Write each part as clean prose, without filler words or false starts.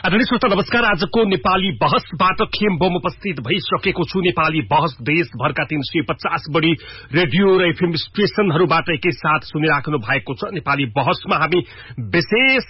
आदरणीय श्रोता नमस्कार। आजको नेपाली बहसबाट खेम बम उपस्थित भइसकेको छु। नेपाली बहस देशभरका 350 बढी रेडियो र एफएम स्टेशनहरूबाट एकैसाथ सुनिराख्नु भएको छ। नेपाली बहसमा हामी विशेष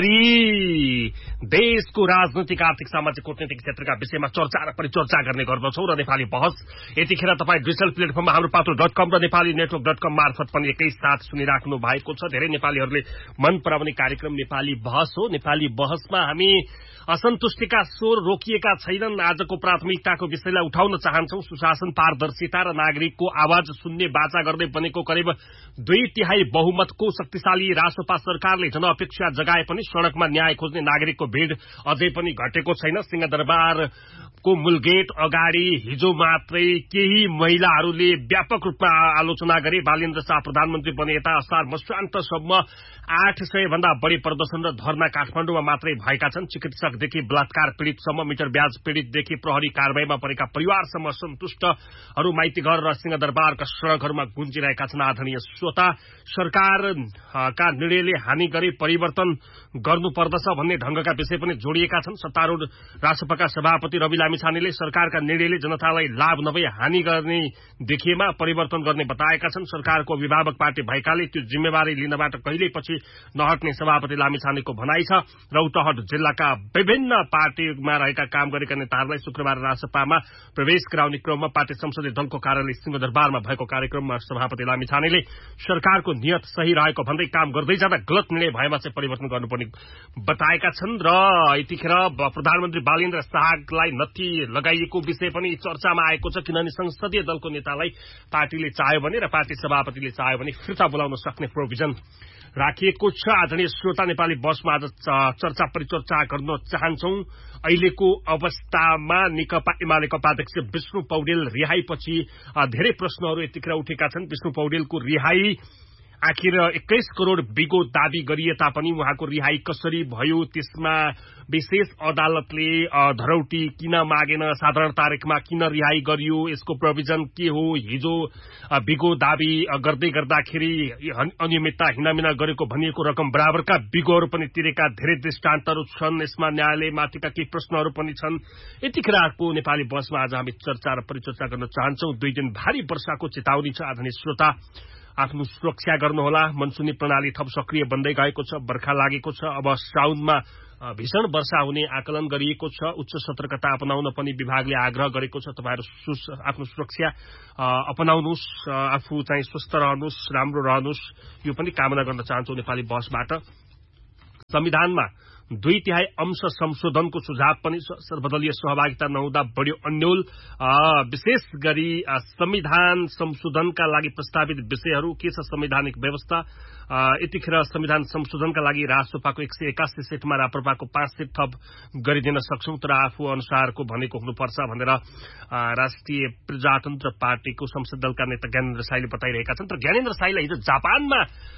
गरी देशको राजनैतिक, आर्थिक, सामाजिक, कूटनीतिक क्षेत्रका विषयमा चर्चा र परिचर्चा गर्ने गर्दछौं र नेपाली बहस यतिखेर तपाईँ डिजिटल प्लेटफर्ममा हाम्रो पात्रो.com र नेपाली नेटवर्क.com मार्फत पनि एकैसाथ सुनिराख्नु भएको छ। धेरै नेपालीहरूले मन पराउने कार्यक्रम नेपाली बहस हो। नेपाली बहसमा हामी असन्तुष्टिका स्वर रोकिएका छैनन्। आजको प्राथमिकताको विषयलाई उठाउन चाहन्छौं। सुशासन, पारदर्शिता र नागरिकको आवाज सुन्ने बाचा गर्दै बनेको करिब 2/3 बहुमतको शक्तिशाली रासपा सरकारले जनअपेक्षा जगाए पनि सड़कमा न्याय खोज्ने नागरिकको भीड़ अझै पनि घटेको छैन। सिंहदरबारको मूलगेट अगाडि हिजो मात्रै केही महिलाहरूले व्यापक रूपमा आलोचना गरे। बालेन्द्र शाह प्रधानमन्त्री बने यता असार मसान्तसम्म 800 भन्दा बढी प्रदर्शन र धरना काठमाडौँमा मात्रै भएका छन्। चिकित्सकदेखि बलात्कार पीड़ितसम्म, मिटर ब्याज पीड़ितदेखि प्रहरी कारबाहीमा परेका परिवारसम्म असन्तुष्टहरू माइतीघर र सिंहदरबारका सड़कहरूमा गुन्जिरहेका छन्। आदरणीय श्रोता, सरकारका निर्णयले हानि गरे परिवर्तन गर्नुपर्दछ भन्ने ढंगका विषय पनि जोडिएका छन्। सत्तारूढ रासपाका सभापति रवि लामिछानेले सरकारका निर्णयले जनतालाई लाभ नभई हानि गर्ने देखिएमा परिवर्तन गर्ने बताएका छन्। सरकारको अभिभावक पार्टी भएकाले त्यो जिम्मेवारी लिनबाट कहिल्यै पछि नहट्ने सभापति लामिछानेको भनाइ छ। रौतहट जिल्लाका विभिन्न पार्टीमा रहेका काम गरेका नेताहरूलाई शुक्रबार रासपामा प्रवेश गराउने क्रममा पार्टी संसदीय दलको कार्यालय सिंहदरबारमा भएको कार्यक्रममा सभापति लामिछानेले सरकारको नियत सही रहेको भन्दै काम गर्दै जाँदा गलत निर्णय भएमा चाहिँ परिवर्तन गर्नुपर्ने बताएका छन्। र यतिखेर प्रधानमन्त्री बालेन्द्र शाहलाई नत्थी लगाइएको विषय पनि चर्चामा आएको छ। किनभने संसदीय दलको नेतालाई पार्टीले चाह्यो भने र पार्टी सभापतिले चाह्यो भने फिर्ता बोलाउन सक्ने प्रोभिजन राखिएको छ। आदरणीय श्रोता, नेपाली बसमा आज चर्चा परिचर्चा गर्न चाहन्छौं। अहिलेको अवस्थामा नेकपा एमालेका उपाध्यक्ष विष्णु पौडेल रिहाईपछि धेरै प्रश्नहरू यतिखेर उठेका छन्। विष्णु पौडेलको रिहाई आखिर 21 करोड़ बिगो दावी गरिए तापनि उहाँको रिहाई कसरी भयो, त्यसमा विशेष अदालतले धरौटी किन मागेन, साधारण तारिखमा किन रिहाई गरियो, यसको प्रोभिजन के हो, हिजो बिगो दावी गर्दै गर्दाखेरि अनियमितता हिनामिना गरेको भनिएको रकम बराबरका बिगोहरू पनि तिरेका धेरै दृष्टान्तहरू छन्। यसमा न्यायालयमाथिका केही प्रश्नहरू पनि छन्। यतिखेरको नेपाली बसमा आज हामी चर्चा र परिचर्चा गर्न चाहन्छौं। 2 दिन भारी वर्षाको चेतावनी छ। आदरणीय श्रोता, आफ्नो सुरक्षा गर्नुहोला। मनसुनी प्रणाली थप सक्रिय बन्दै गएको छ। बर्खा लागेको छ। अब साउनमा भीषण वर्षा हुने आकलन गरिएको छ। उच्च सतर्कता अपनाउन पनि विभागले आग्रह गरेको छ। तपाईहरु आफ्नो सुरक्षा अपनाउनुस्, आफू चाहिँ स्वस्थ रहनुस्, राम्रो रहनुस्, यो पनि कामना गर्न चाहन्छु नेपाली बसबाट। संविधानमा 2/3 अंश संशोधनको सुझाव पनि सर्वदलीय सहभागिता नहुँदा बढ्यो अन्यल। विशेष गरी संविधान संशोधनका लागि प्रस्तावित विषयहरू के छ, संवैधानिक व्यवस्था। यतिखेर संविधान संशोधनका लागि राष्ट्रसभाको 181 सीटमा राप्रपाको 5 सीट थप गरिदिन सक्छौं, तर आफू अनुसारको भनेको हुनुपर्छ भनेर राष्ट्रिय प्रजातन्त्र पार्टीको संसद दलका नेता ज्ञानेन्द्र साईले बताइरहेका छन्। तर ज्ञानेन्द्र साईलाई हिजो जापानमा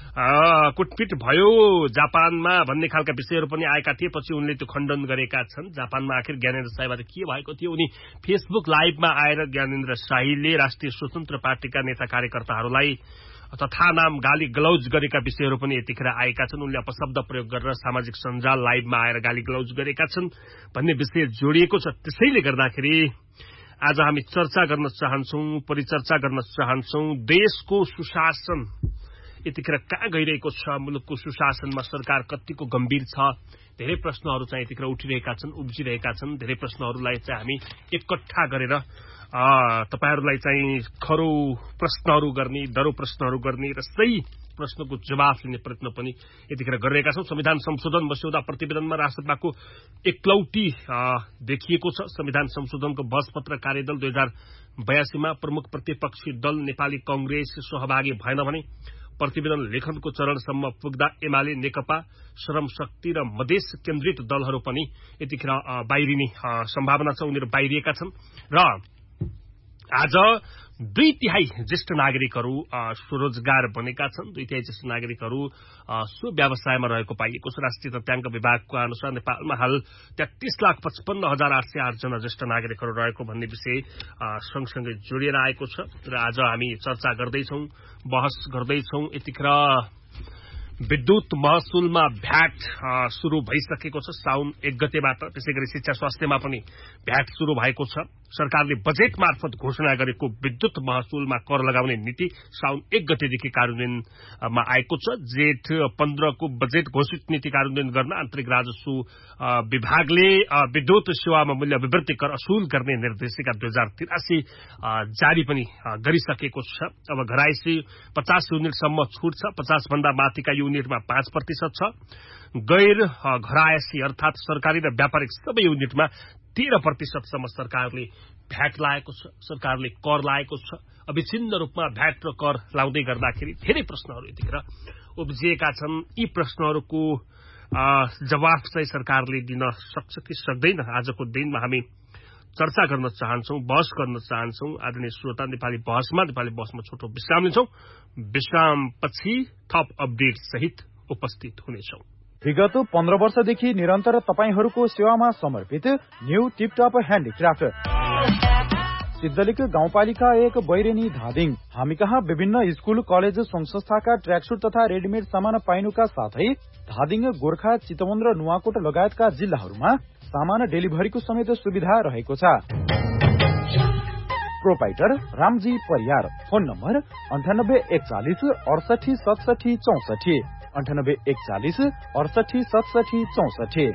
कुटपिट भयो, जापानमा भन्ने खालका विषयहरू पनि आएका थिए। पछि उनले त्यो खण्डन गरेका छन्। जापानमा आखिर ज्ञानेन्द्र साईबाट के भएको थियो? उनी फेसबुक लाइभमा आएर ज्ञानेन्द्र साईले राष्ट्रिय स्वतन्त्र पार्टीका नेता कार्यकर्ताहरूलाई तथा नाम गाली गलौज गरेका विषयहरू पनि यतिखेर आएका छन्। उनले अपशब्द प्रयोग गरेर सामाजिक सञ्जाल लाइभमा आएर गाली गलौज गरेका छन् भन्ने विषय जोडिएको छ। त्यसैले गर्दाखेरि आज हामी चर्चा गर्न चाहन्छौं, परिचर्चा गर्न चाहन्छौं। देशको सुशासन यतिखेर कहाँ गइरहेको छ, मुलुकको सुशासनमा सरकार कतिको गम्भीर छ, धेरै प्रश्नहरू चाहिँ यतिखेर उठिरहेका छन्, उब्जिरहेका छन्। धेरै प्रश्नहरूलाई चाहिँ हामी एकट्ठा गरेर तपाईहरुलाई चाहिँ खरो प्रश्नहरू गर्ने, डरो प्रश्नहरू गर्ने र सही प्रश्नको जवाफ लिने प्रयत्न पनि यतिखेर गरिरहेका छौं। संविधान संशोधन मस्यौदा प्रतिवेदनमा राष्ट्रसभाको एकलौटी देखिएको छ। संविधान संशोधनको बहसपत्र कार्यदल 2082 मा प्रमुख प्रतिपक्षी दल नेपाली कांग्रेस सहभागी भएन भने प्रतिवेदन लेखनको चरणसम्म पुग्दा एमाले, नेकपा, श्रमशक्ति र मधेस केन्द्रित दलहरू पनि यतिखेर बाहिरिने सम्भावना छ। उनीहरू बाहिरिएका छन् र आज 2/3 ज्येष्ठ नागरिकहरू स्वरोजगार बनेका छन्। 2/3 ज्येष्ठ नागरिकहरू सो व्यवसायमा रहेको पाइएको छ। राष्ट्रिय तथ्याङ्क विभागको अनुसार नेपालमा हाल 33,55,808 जना ज्येष्ठ नागरिकहरू रहेको भन्ने विषय सँगसँगै जोडिएर आएको छ। र आज हामी चर्चा गर्दैछौं, बहस गर्दैछौं। यतिखेर विद्युत महसुलमा भ्याट सुरु भइसकेको छ साउन 1 गतेबाट। त्यसैगरी शिक्षा स्वास्थ्यमा पनि भ्याट सुरु भएको छ। सरकारले बजेट मार्फत घोषणा गरेको विद्युत महसुलमा कर लगाउने नीति साउन 1 गतेदेखि कार्यान्वयनमा आएको छ। जेठ 15 को बजेट घोषित नीति कार्यान्वयन गर्न आन्तरिक राजस्व विभागले विद्युत सेवामा मूल्य विवृद्धि कर असुल गर्ने निर्देशिका 2083 जारी पनि गरिसकेको छ। अब घरायसी 50 युनिटसम्म छूट छ। 50 भन्दा माथिका युनिटमा 5% छ। गैर घरायसी अर्थात सरकारी र व्यापारिक सबै युनिटमा 13% सम्म सरकारले भ्याट लाएको छ। सरकारले कर लाएको छ। अविच्छिन्न रूपमा भ्याट र कर लाउँदै गर्दाखेरि धेरै प्रश्नहरू यतिखेर उब्जिएका छन्। यी प्रश्नहरूको जवाफ चाहिँ सरकारले दिन सक्छ कि सक्दैन, आजको दिनमा हामी चर्चा गर्न चाहन्छौं, बहस गर्न चाहन्छौं। आदरणीय श्रोता, नेपाली बहसमा छोटो विश्राम लिन्छौं। विश्रामपछि थप अपडेट सहित उपस्थित हुनेछौं। विगत 15 वर्षदेखि निरन्तर तपाईहरूको सेवामा समर्पित न्यू टिपटप ह्यान्डिक्राफ्ट सिद्धलिक गाउँपालिका 1 बैरेनी धादिङ। हामी कहाँ विभिन्न स्कूल, कलेज, संघ संस्थाका ट्र्याकसुट तथा रेडिमेड सामान पाइनुका साथै धादिङ, गोर्खा, चितवन र नुवाकोट लगायतका जिल्लाहरूमा सामान डेलिभरीको समेत सुविधा रहेको छ। Proprietor Ramji Pariyar. Phone number 9841 68 67 64 9841 68 67 64।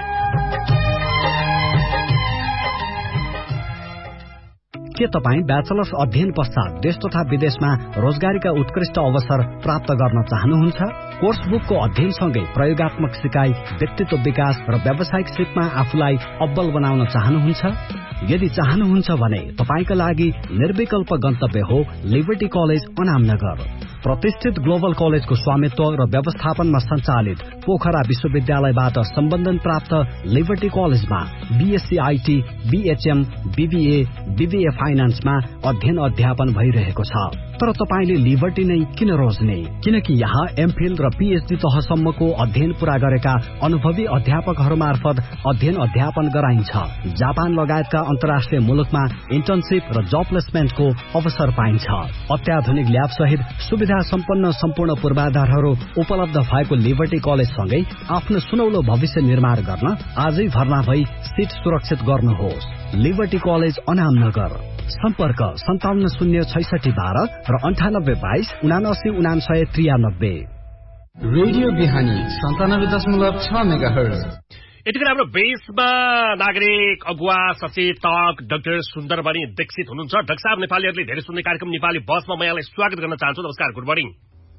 के तपाईँ ब्याचलर्स अध्ययन पश्चात देश तथा विदेशमा रोजगारीका उत्कृष्ट अवसर प्राप्त गर्न चाहनुहुन्छ? कोर्स बुकको अध्ययनसँगै प्रयोगात्मक सिकाइ, व्यक्तित्व विकास र व्यावसायिक सिपमा आफूलाई अब्बल बनाउन चाहनुहुन्छ? यदि चाहनुहुन्छ भने तपाईका लागि निर्विकल्प गन्तव्य हो लिबर्टी कलेज अनामनगर। प्रतिष्ठित ग्लोबल कलेजको स्वामित्व र व्यवस्थापनमा सञ्चालित पोखरा विश्वविद्यालयबाट सम्बन्धन प्राप्त लिबर्टी कलेजमा BSc IT, BHM, BBA, BBA फाइनान्समा अध्ययन अध्यापन भइरहेको छ। तर तपाईले लिबर्टी नै किन रोज्ने? किनकि यहाँ एमफिल र पीएचडी तहसम्मको अध्ययन पूरा गरेका अनुभवी अध्यापकहरू मार्फत अध्ययन अध्यापन गराइन्छ। जापान लगायतका अन्तर्राष्ट्रिय मुलुकमा इन्टर्नशिप र जब प्लेसमेन्टको अवसर पाइन्छ। अत्याधुनिक ल्याब सहित सुविधा सम्पन्न सम्पूर्ण पूर्वाधारहरू उपलब्ध भएको लिबर्टी कलेज सँगै आफ्नो सुनौलो भविष्य निर्माण गर्न आजै भर्ना भई सिट सुरक्षित गर्नुहोस्। Liberty college Anamnagar. सम्पर्क 570612 र 9822 799993। रेडियो बिहानी 97.6 मेगाहर्ज। यतिखेर हाम्रो बेसमा नागरिक अगुवा सचेतक डाक्टर सुन्दरमणि दीक्षित हुनुहुन्छ। डाक्टर साहब, नेपालीहरूले धेरै सुन्ने कार्यक्रम नेपाली बसमा म यहाँलाई स्वागत गर्न चाहन्छु। नमस्कार, गुड मर्निङ।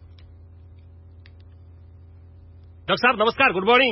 डाक्टर साहब नमस्कार, गुड मर्निङ।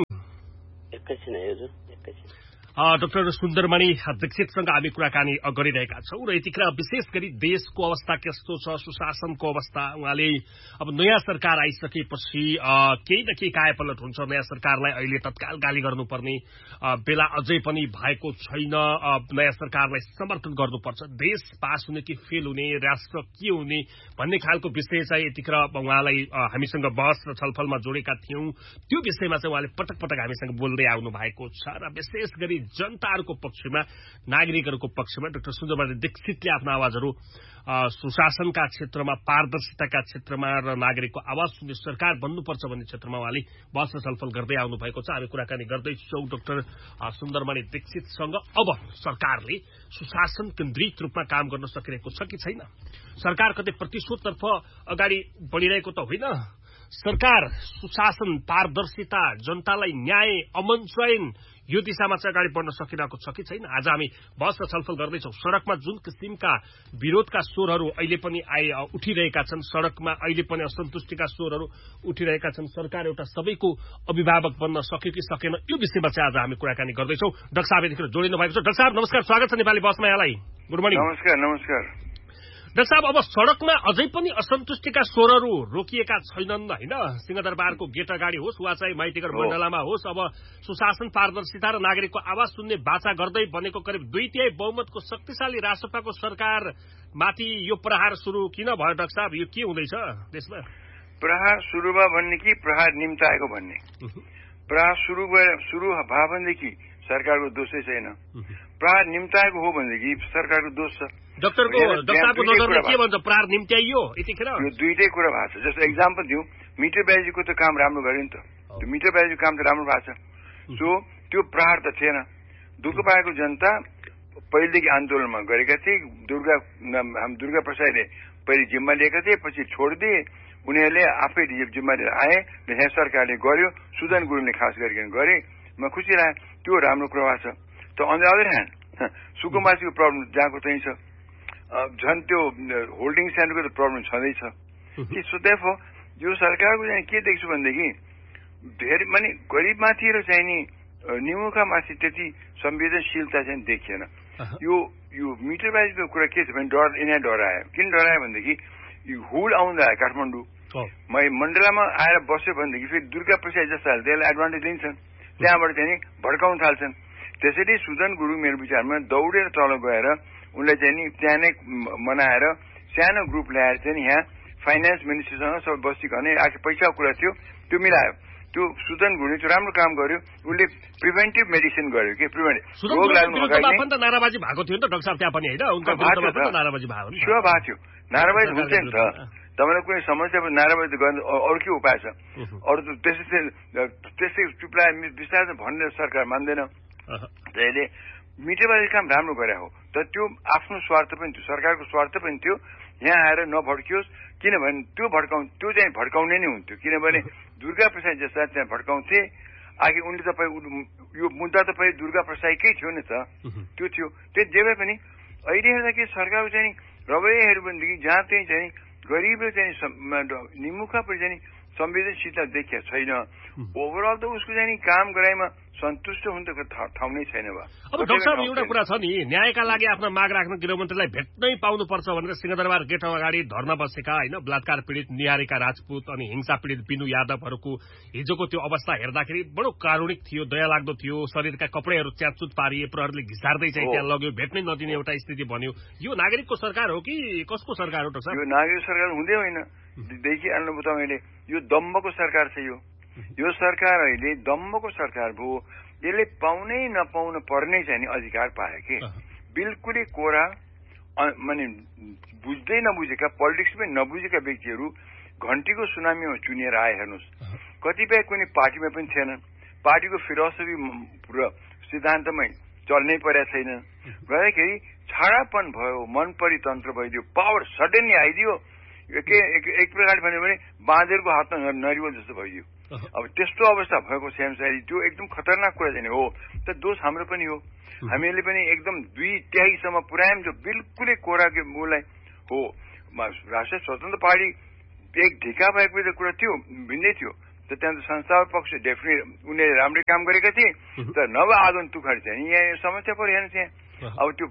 डाक्टर सुन्दरमणि दीक्षितसँग हामी कुराकानी गरिरहेका छौं र यतिखेर विशेष गरी देशको अवस्था कस्तो छ, सुशासनको अवस्था। उहाँले अब नयाँ सरकार आइसकेपछि केही न केही कायापलट हुन्छ। नयाँ सरकारलाई अहिले तत्काल गाली गर्नुपर्ने बेला अझै पनि भएको छैन। नयाँ सरकारलाई समर्थन गर्नुपर्छ। देश पास हुने कि फेल हुने, राष्ट्र के हुने भन्ने खालको विषय चाहिँ यतिखेर उहाँलाई हामीसँग बहस र छलफलमा जोडेका थियौं। त्यो विषयमा चाहिँ उहाँले पटक पटक हामीसँग बोल्दै आउनु भएको छ र विशेष गरी जनताहरूको पक्षमा, नागरिकहरूको पक्षमा डाक्टर सुन्दरमणि दीक्षितले आफ्नो आवाजहरू सुशासनका क्षेत्रमा, पारदर्शिताका क्षेत्रमा र नागरिकको आवाज सुन्ने सरकार बन्नुपर्छ भन्ने क्षेत्रमा उहाँले बहस र छलफल गर्दै आउनु भएको छ। हामी कुराकानी गर्दैछौं डाक्टर सुन्दरमणि दीक्षितसँग। अब सरकारले सुशासन केन्द्रित रूपमा काम गर्न सकिरहेको छ कि छैन? सरकार कतै प्रतिशोधतर्फ अगाडि बढ़िरहेको त होइन। सरकार सुशासन, पारदर्शिता, जनतालाई न्याय, अमन चयन यो दिशामा चाहिँ अगाडि बढ्न सकिरहेको छ कि छैन? आज हामी बहस र छलफल गर्दैछौं। सड़कमा जुन किसिमका विरोधका स्वरहरू अहिले पनि उठिरहेका छन्, सड़कमा अहिले पनि असन्तुष्टिका स्वरहरू उठिरहेका छन्, सरकार एउटा सबैको अभिभावक बन्न सक्यो कि सकेन, यो विषयमा चाहिँ आज हामी कुराकानी गर्दैछौं। डाक्टर साहब यतिखेर जोडिनु भएको छ। डाक्टर साहब नमस्कार, स्वागत छ नेपाली बसमा यहाँलाई। Good morning. नमस्कार। नमस्कार डाक्टर साहब, अब सड़कमा अझै पनि असन्तुष्टिका स्वरहरू रोकिएका छैनन् होइन? सिंहदरबारको गेट अगाडि होस् वा चाहिँ माइतीघर मण्डलामा होस्, अब सुशासन, पारदर्शिता र नागरिकको आवाज सुन्ने बाचा गर्दै बनेको करिब 2/3 बहुमतको शक्तिशाली रासपाको सरकारमाथि यो प्रहार सुरु किन भयो? डाक्टर साहब, यो के हुँदैछ देशमा? प्रहार सुरुमा भन्ने कि प्रहार निम्ताएको भन्ने? प्रहार सुरु भयो भनेदेखि सरकारको दोषै छैन। प्रहार निम्ताएको हो भनेदेखि सरकारको दोष छ। डाक्टरको नजरमा के भन्छ? प्रहार निम्त्याइयो यतिखेर? यो दुईटै कुरा भएको छ। जस्तो एक्जाम्पल दिउँ, मिटर ब्याजीको त काम राम्रो गर्यो नि त। त्यो मिटर ब्याजीको काम त राम्रो भएको छ। सो त्यो प्रहार त थिएन। दुःखपाएको जनता पहिलेदेखि आन्दोलनमा गरेका थिए। दुर्गा प्रसादले पहिले जिम्मा लिएका थिए, पछि छोडिदिए। उनीहरूले आफै जिम्मा लिएर आए र यहाँ सरकारले गर्यो। सुदन गुरुङले खास गरिकन गरे। म खुसी लाग्यो। त्यो राम्रो कुरा छ। त on the other hand सुकुम्बासीको problem जहाँको त्यही छ। झन् त्यो होल्डिङ सेन्टरको त प्रब्लम छँदैछ। सो देयरफोर यो सरकारको चाहिँ के देख्छु भनेदेखि धेरै माने गरिबमाथि र चाहिँ नि निमुखामाथि त्यति संवेदनशीलता चाहिँ देखिएन। यो मिटर बाइजको कुरा के छ भने यिनीहरू डरायो। किन डरायो भनेदेखि यो हुल आउँदा काठमाडौँ मण्डलामा आएर बस्यो भनेदेखि फेरि दुर्गा प्रसाद जस्ताले त्यसलाई एडभान्टेज लिन्छन्। त्यहाँबाट चाहिँ नि भड्काउन थाल्छन्। त्यसैले सुदन गुरुङ मेरो विचारमा दौडेर तल गएर उनलाई चाहिँ नि त्यहाँ नै मनाएर सानो ग्रुप ल्याएर चाहिँ यहाँ फाइनेन्स मिनिस्टरसँग सबै बसिकन आखिर पैसाको कुरा थियो त्यो मिलायो। त्यो सुदन गुरुङले त्यो राम्रो काम गर्यो। उसले प्रिभेन्टिभ मेडिसिन गर्यो कि रोग लाग्नु अगाडि नाराबाजी भएको थियो नि त डाक्टर साहब त्यहाँ पनि होइन उनका विरुद्धमा नाराबाजी भयो नि। स्योर भएको थियो। नाराबाजी हुन्छ नि त। तपाईँलाई कुनै समस्या नाराबाजी गर्ने अरू के उपाय छ? अरू त त्यस्तै चुप्लाए विस्तार भन्ने सरकार मान्दैन। त्यसले मिटरबाजी काम राम्रो गरे हो। तर त्यो आफ्नो स्वार्थ पनि थियो, सरकारको स्वार्थ पनि थियो। यहाँ आएर नभड्कियोस् किनभने त्यो चाहिँ भड्काउने नै हुन्थ्यो। किनभने दुर्गा प्रसाद जस्ता त्यहाँ भड्काउँथे। आखिर उनले तपाईँ यो मुद्दा त पहिले दुर्गा प्रसादकै थियो नि त। त्यो थियो। त्यो जे भए पनि अहिले हेर्दाखेरि सरकारको चाहिँ रवैयाहरू भनेदेखि जहाँ चाहिँ चाहिँ गरिबले चाहिँ निमुखापट्टि चाहिँ संवेदनशीलता देखिया छैन। ओभरअल त उसको चाहिँ काम गराइमा सन्तुष्ट हुन त ठाउँ नै छैन। अब डाक्टर साहब एउटा कुरा छ नि, न्यायका लागि आफ्ना माग राख्न गृहमन्त्रीलाई भेट्नै पाउनुपर्छ भनेर सिंहदरबार गेट अगाडि धर्ना बसेका होइन बलात्कार पीडित निहारिका राजपूत अनि हिंसा पीडित बिनु यादवहरूको हिजोको त्यो अवस्था हेर्दाखेरि बडो कारुणिक थियो, दया लाग्दो थियो। शरीरका कपडेहरू च्यातचुत पारिए, प्रहरीले घिसार्दै चाहिँ त्यहाँ लग्यो, भेट्नै नदिने एउटा स्थिति बन्यो। यो नागरिकको सरकार हो कि कसको सरकार हो डाक्टर साहब? यो नागरिक सरकार हुँदै होइन। देखिहाल्नु तपाईँले यो दम्बको सरकार छ। यो सरकार अहिले दम्बको सरकार भयो। यसले पाउनै नपाउन पर्ने चाहिँ नि अधिकार पायो कि बिल्कुलै कोरा माने बुझ्दै नबुझेका पोलिटिक्समै नबुझेका व्यक्तिहरू घन्टीको सुनामीमा चुनिएर आए। हेर्नुहोस् कतिपय कुनै पार्टीमा पनि थिएनन्। पार्टीको फिलोसफी र सिद्धान्तमै चल्नै परेको छैन। गर्दाखेरि छाडापन भयो, मन परितन्त्र भइदियो, पावर सडनली आइदियो। एक प्रकारले भन्यो भने बाँदरको हातमा नरिवल जस्तो भइदियो। अब त्यस्तो अवस्था भएको स्यामसारी त्यो एकदम खतरनाक कुरा चाहिँ हो। त दोष हाम्रो पनि हो। हामीले पनि एकदम 2/3 पुर्यायौँ जो बिल्कुलै कोराको उसलाई हो। राष्ट्रिय स्वतन्त्र पार्टी एक ढिका भएको कुरा थियो, भिन्दै थियो। त त्यहाँ त संस्थापक पक्ष डेफिनेट उनीहरूले राम्रै काम गरेका थिए। तर नव आगन्तुकहरू चाहिँ यहाँ समस्या पऱ्यो हेर्नु त्यहाँ। अब त्यो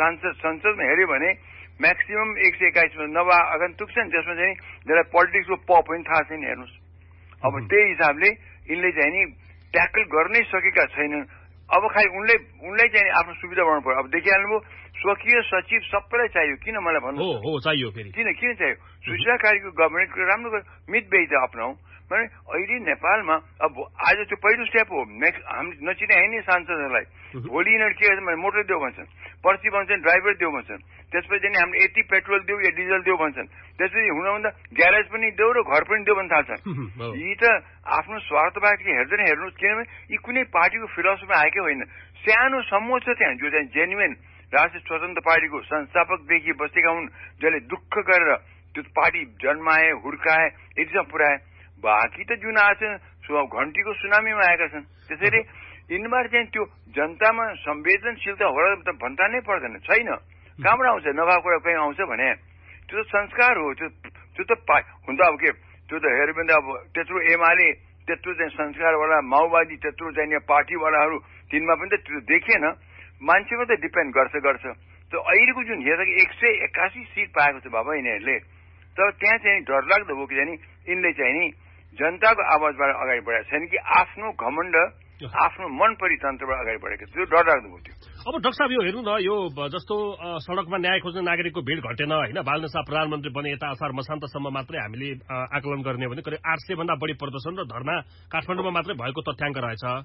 संसदमा हेऱ्यो भने म्याक्सिमम 121 नव आगन्तुक छन्। त्यसमा चाहिँ जसलाई पोलिटिक्सको प पनि थाहा छैन। हेर्नुहोस् अब त्यही हिसाबले यिनले चाहिँ नि ट्याकल गर्नै सकेका छैनन्। अब खालि उनलाई चाहिँ आफ्नो सुविधा बनाउनु पर्यो। अब देखिहाल्नुभयो स्वकीय सचिव सबैलाई चाहियो। किन मलाई भन्नु चाहियो फेरि किन चाहियो? सूचनाकारीको गभर्मेन्ट राम्रो मितव्ययिता अपनाऊ भने अहिले नेपालमा अब आज त्यो पहिलो स्टेप हो। हामी नचिने नि सांसदहरूलाई भोलि यिनीहरू के गर्छन् भने मोटर देऊ भन्छन्, पर्ची भन्छन्, ड्राइभर देऊ भन्छन्। त्यसपछि चाहिँ हामीले यति पेट्रोल देऊ या डिजल देऊ भन्छन्। त्यसपछि हुँदा ग्यारेज पनि देऊ र घर पनि देऊ भन्न थाल्छन्। यी त आफ्नो स्वार्थबाट हेर्दैन। हेर्नुहोस् किनभने यी कुनै पार्टीको फिलोसफीमा आएकै होइन। सानो समूह छ त्यहाँ जो चाहिँ जेन्युन राष्ट्रिय स्वतन्त्र पार्टीको संस्थापकदेखि बसेका हुन्, जसले दुःख गरेर त्यो पार्टी जन्माए, हुर्काए, यतिसम्म पुर्याए। बाँकी त जुन आएछन् घन्टीको सुनामीमा आएका छन्। त्यसैले यिनीबाट चाहिँ त्यो जनतामा संवेदनशीलता होला त भन्दा नै पर्दैन। छैन। कहाँबाट आउँछ? नभएको कुरा कहीँ आउँछ भने त्यो त संस्कार हो। त्यो त हुन त अब के त्यो त हेऱ्यो भने अब त्यत्रो एमाले त्यत्रो चाहिँ संस्कारवाला माओवादी त्यत्रो चाहिँ पार्टीवालाहरू तिनमा पनि त त्यो देखिएन। मान्छेमा त डिपेन्ड गर्छ। त अहिलेको जुन हेर्दा 181 सिट पाएको छ बाबा यिनीहरूले। तर त्यहाँ चाहिँ डरलाग्दो हो कि चाहिँ यिनले चाहिँ नि जनताको आवाजबाट अगाडि बढाएको छैन कि आफ्नो घमण्ड आफ्नो मन परितन्त्रबाट अगाडि बढेको त्यो डरलाग्दो हो। त्यो अब डाक्टर साहब यो हेर्नु न, यो जस्तो सड़कमा न्याय खोज्ने नागरिकको भिड घटेन होइन। बालकृष्ण शाह प्रधानमन्त्री बने यता असार मसान्तसम्म मात्रै हामीले आकलन गर्ने भने करिब 800 भन्दा बढी प्रदर्शन र धरना काठमाडौँमा मात्रै भएको तथ्याङ्क रहेछ।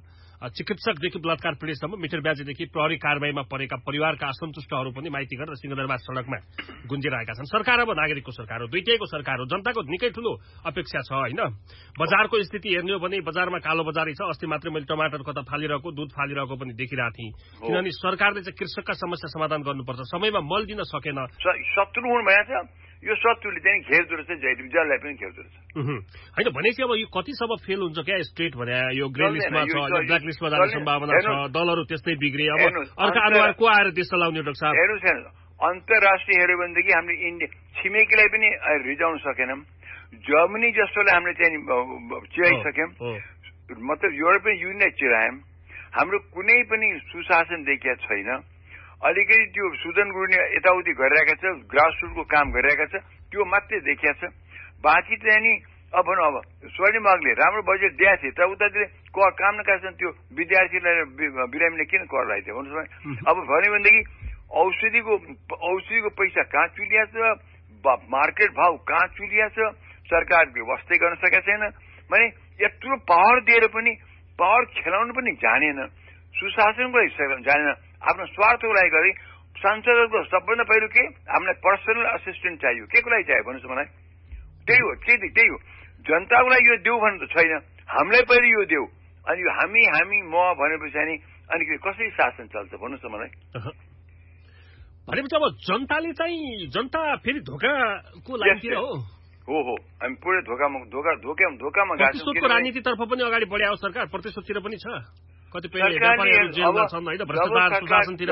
चिकित्सकदेखि बलात्कार पीडितसम्म मिटर ब्याजीदेखि प्रहरी कारबाहीमा परेका परिवारका असन्तुष्टहरू पनि माइतीघर र सिंहदरबार सड़कमा गुन्जिरहेका छन्। सरकार अब नागरिकको सरकार हो, दुईटैको सरकार हो, जनताको निकै ठूलो अपेक्षा छ हैन। बजारको स्थिति हेर्ने हो भने बजारमा कालो बजारी छ। अस्ति मात्रै मैले टमाटर कता फालिरहेको दूध फालिरहेको पनि देखिरहेको थिएँ। किनभने सरकारले चाहिँ कृषकका समस्या समाधान गर्नुपर्छ, समयमा मल दिन सकेन। शत्रु हुनु भएछ, यो शत्रुले चाहिँ घेर्दो रहेछ, जसलाई पनि घेर्दो रहेछ होइन भनेपछि अब यो कति सब फेल हुन्छ क्या स्टेट भने यो ग्रे लिस्टमा छ, ब्ल्याक लिस्टमा जाने सम्भावना छ, दलहरू त्यस्तै बिग्रे। अब अर्का अनुहार को आएर देश चलाउने डाक्टर साहब? हेर्नुहोस् अन्तर्राष्ट्रिय हेऱ्यो भनेदेखि हामीले इन्डिया छिमेकीलाई पनि रिजाउन सकेनौँ, जर्मनी जस्तोलाई हामीले चाहिँ चिराइसक्यौँ, मतलब युरोपियन युनियनलाई चिरायौँ। हाम्रो कुनै पनि सुशासन देखिया छैन। अलिकति त्यो सुदन गुरुङले यताउति गरिरहेका छ, ग्रासरुटको काम गरिरहेका छ, त्यो मात्रै देखिया छ। बाँकी चाहिँ नि अब भनौँ अब स्वर्णिम अघिले राम्रो बजेट दिएको थिए तर उतातिर कर काम नकासँग त्यो विद्यार्थीलाई बिरामीले किन कर लगाइदियो भन्नुहोस्। अब भन्यो भनेदेखि औषधिको पैसा कहाँ चुलिया छ, मार्केट भाव कहाँ चुलिया छ, सरकार व्यवस्था गर्न सकेका छैन। भने यत्रो पावर दिएर पनि पावर खेलाउनु पनि जानेन, सुशासनको लागि जानेन, आफ्नो स्वार्थको लागि गरी। सांसदहरूको सबभन्दा पहिलो के हामीलाई पर्सनल असिस्टेन्ट चाहियो, के को लागि चाहियो भन्नुहोस् मलाई? त्यही हो जनताको लागि यो देऊ भन्नु त छैन, हामीलाई पहिलो यो देऊ, अनि यो हामी म भनेपछि अनि कसरी शासन चल्छ भन्नुहोस् न मलाई? भनेपछि अब जनताले चाहिँ जनता फेरि धोकाको लागितिर हो हामी पुरै धोकामा प्रतिशोधको राजनीतितर्फ पनि अगाडि बढे हो सरकार, प्रतिशोधतिर पनि छ। कतिपय व्यापारीहरू जेलमा छन् होइन, भ्रष्टाचार सुशासनतिर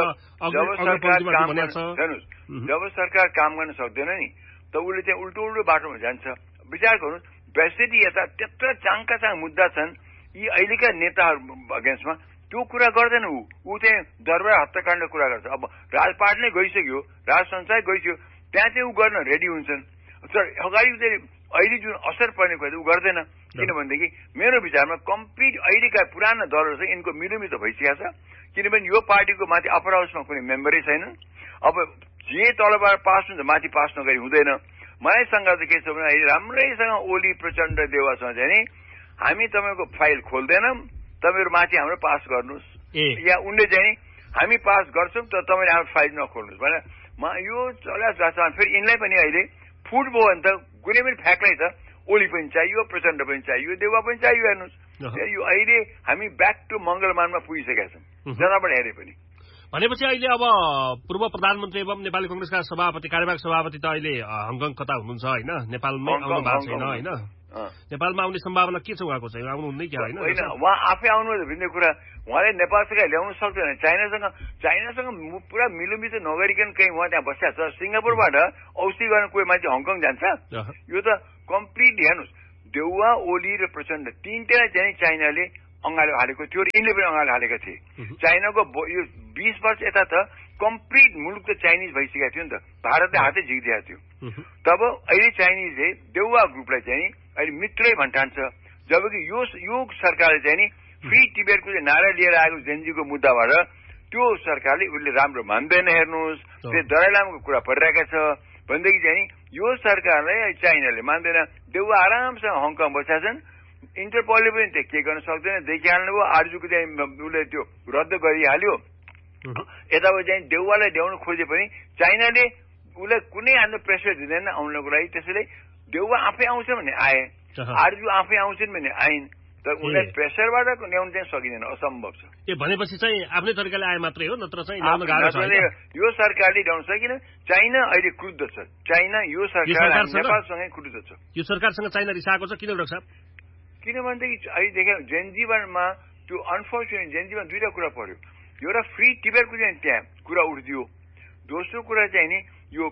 जब सरकार काम गर्न सक्दैन नि त उसले चाहिँ उल्टो बाटोमा जान्छ। विचार गर्नुहोस्, बेसिटी यता त्यत्रो चाङका मुद्दा छन् यी अहिलेका नेताहरू अगेन्स्टमा, त्यो कुरा गर्दैन। ऊ चाहिँ दरबार हत्याकाण्ड कुरा गर्छ। अब राजपाट नै गइसक्यो, राज संसार गइसक्यो, त्यहाँ चाहिँ ऊ गर्न रेडी हुन्छन्। तर अगाडि चाहिँ अहिले जुन असर पर्ने कुरा ऊ गर्दैन। किनभनेदेखि मेरो विचारमा कम्प्लिट अहिलेका पुराना दलहरू चाहिँ यिनको मिलोमिलो भइसकेको छ। किनभने यो पार्टीको माथि अप्पर हाउसमा कुनै मेम्बरै छैन। अब जे तलबाट पास हुन्छ माथि पास नगरी हुँदैन। मलाई शंका चाहिँ के छ भने अहिले राम्रैसँग ओली प्रचण्ड देउवासँग चाहिँ नि हामी तपाईँको फाइल खोल्दैनौँ, तपाईँहरू माथि हाम्रो पास गर्नुहोस्, या उनले चाहिँ नि हामी पास गर्छौँ तर तपाईँले हाम्रो फाइल नखोल्नुहोस् भने यो चला फेरि यिनलाई पनि अहिले फुट भयो भने त कुनै पनि फ्याक्टलाई त ओली पनि चाहियो, प्रचण्ड पनि चाहियो, देउवा पनि चाहियो। हेर्नुहोस् यो अहिले हामी ब्याक टु मंगलमानमा पुगिसकेका छौँ जताबाट हेरे पनि। भनेपछि अहिले अब पूर्व प्रधानमन्त्री एवं नेपाली कांग्रेसका सभापति कार्यवाहक सभापति त अहिले हङकङ कता हुनुहुन्छ होइन, नेपालमै आउनु भएको छैन होइन? नेपालमा आउने सम्भावना के छ उहाँको चाहिँ? आउनुहुन्न क्या होइन? उहाँ आफै आउनु भिन्न कुरा, उहाँले नेपालसँग ल्याउन सक्दैन। चाइनासँग पुरा मिलोमिलो नगरिकन कहीँ उहाँ त्यहाँ बसिया छ। सिङ्गापुरबाट औषधि गर्न कोही मान्छे हङकङ जान्छ? यो त कम्प्लिट हेर्नुहोस्, देउवा ओली र प्रचण्ड तीनटै चाहिँ चाइनाले अँगालो हालेको थियो र यिनले पनि अँगालो हालेका थिए। चाइनाको यो 20 वर्ष यता त कम्प्लिट मुलुक त चाइनिज भइसकेको थियो नि त, भारतले हातै झिकिदिएको थियो। तब अहिले चाइनिजले देउवा ग्रुपलाई चाहिँ अहिले मित्रै भन्ठान्छ। जबकि यो सरकारले चाहिँ नि फ्री टिबेटको चाहिँ नारा लिएर आएको जेनजीको मुद्दाबाट त्यो सरकारले उसले राम्रो मान्दैन। हेर्नुहोस् त्यो दलाइ लामाको कुरा परिरहेका छ भनेदेखि चाहिँ यो सरकारलाई चाइनाले मान्दैन। देउवा आरामसँग हङकङ बसेका छन्, इन्टरपोलले पनि त्यो के गर्न सक्दैन, देखिहाल्नु भयो। आर्जुको चाहिँ उसले त्यो रद्द गरिहाल्यो। यताबाट चाहिँ देउवालाई ल्याउनु खोजे पनि चाइनाले उसलाई कुनै हाम्रो प्रेसर दिँदैन आउनको लागि। त्यसैले देउवा आफै आउँछ भने आए, आर्जु आफै आउँछन् भने आइन्, तर उनलाई प्रेसरबाट ल्याउनु चाहिँ सकिँदैन, असम्भव छ। भनेपछि चाहिँ आफ्नै तरिकाले आए मात्रै हो, नत्र चाहिँ ल्याउन गाह्रो छ। यो सरकारले ल्याउन सकिन। चाइना अहिले क्रुद्ध छ। चाइना यो सरकार नेपालसँगै क्रुद्ध छ। यो सरकारसँग चाइना रिसाएको छ। किन डाक्टर साहब? किनभनेदेखि अहिले देख्यो जेनजीमा त्यो अनफर्चुनेट जेनजीमा दुईटा कुरा पर्यो। एउटा फ्री टिबेटको चाहिँ त्यहाँ कुरा उठ्दियो, दोस्रो कुरा चाहिँ नि यो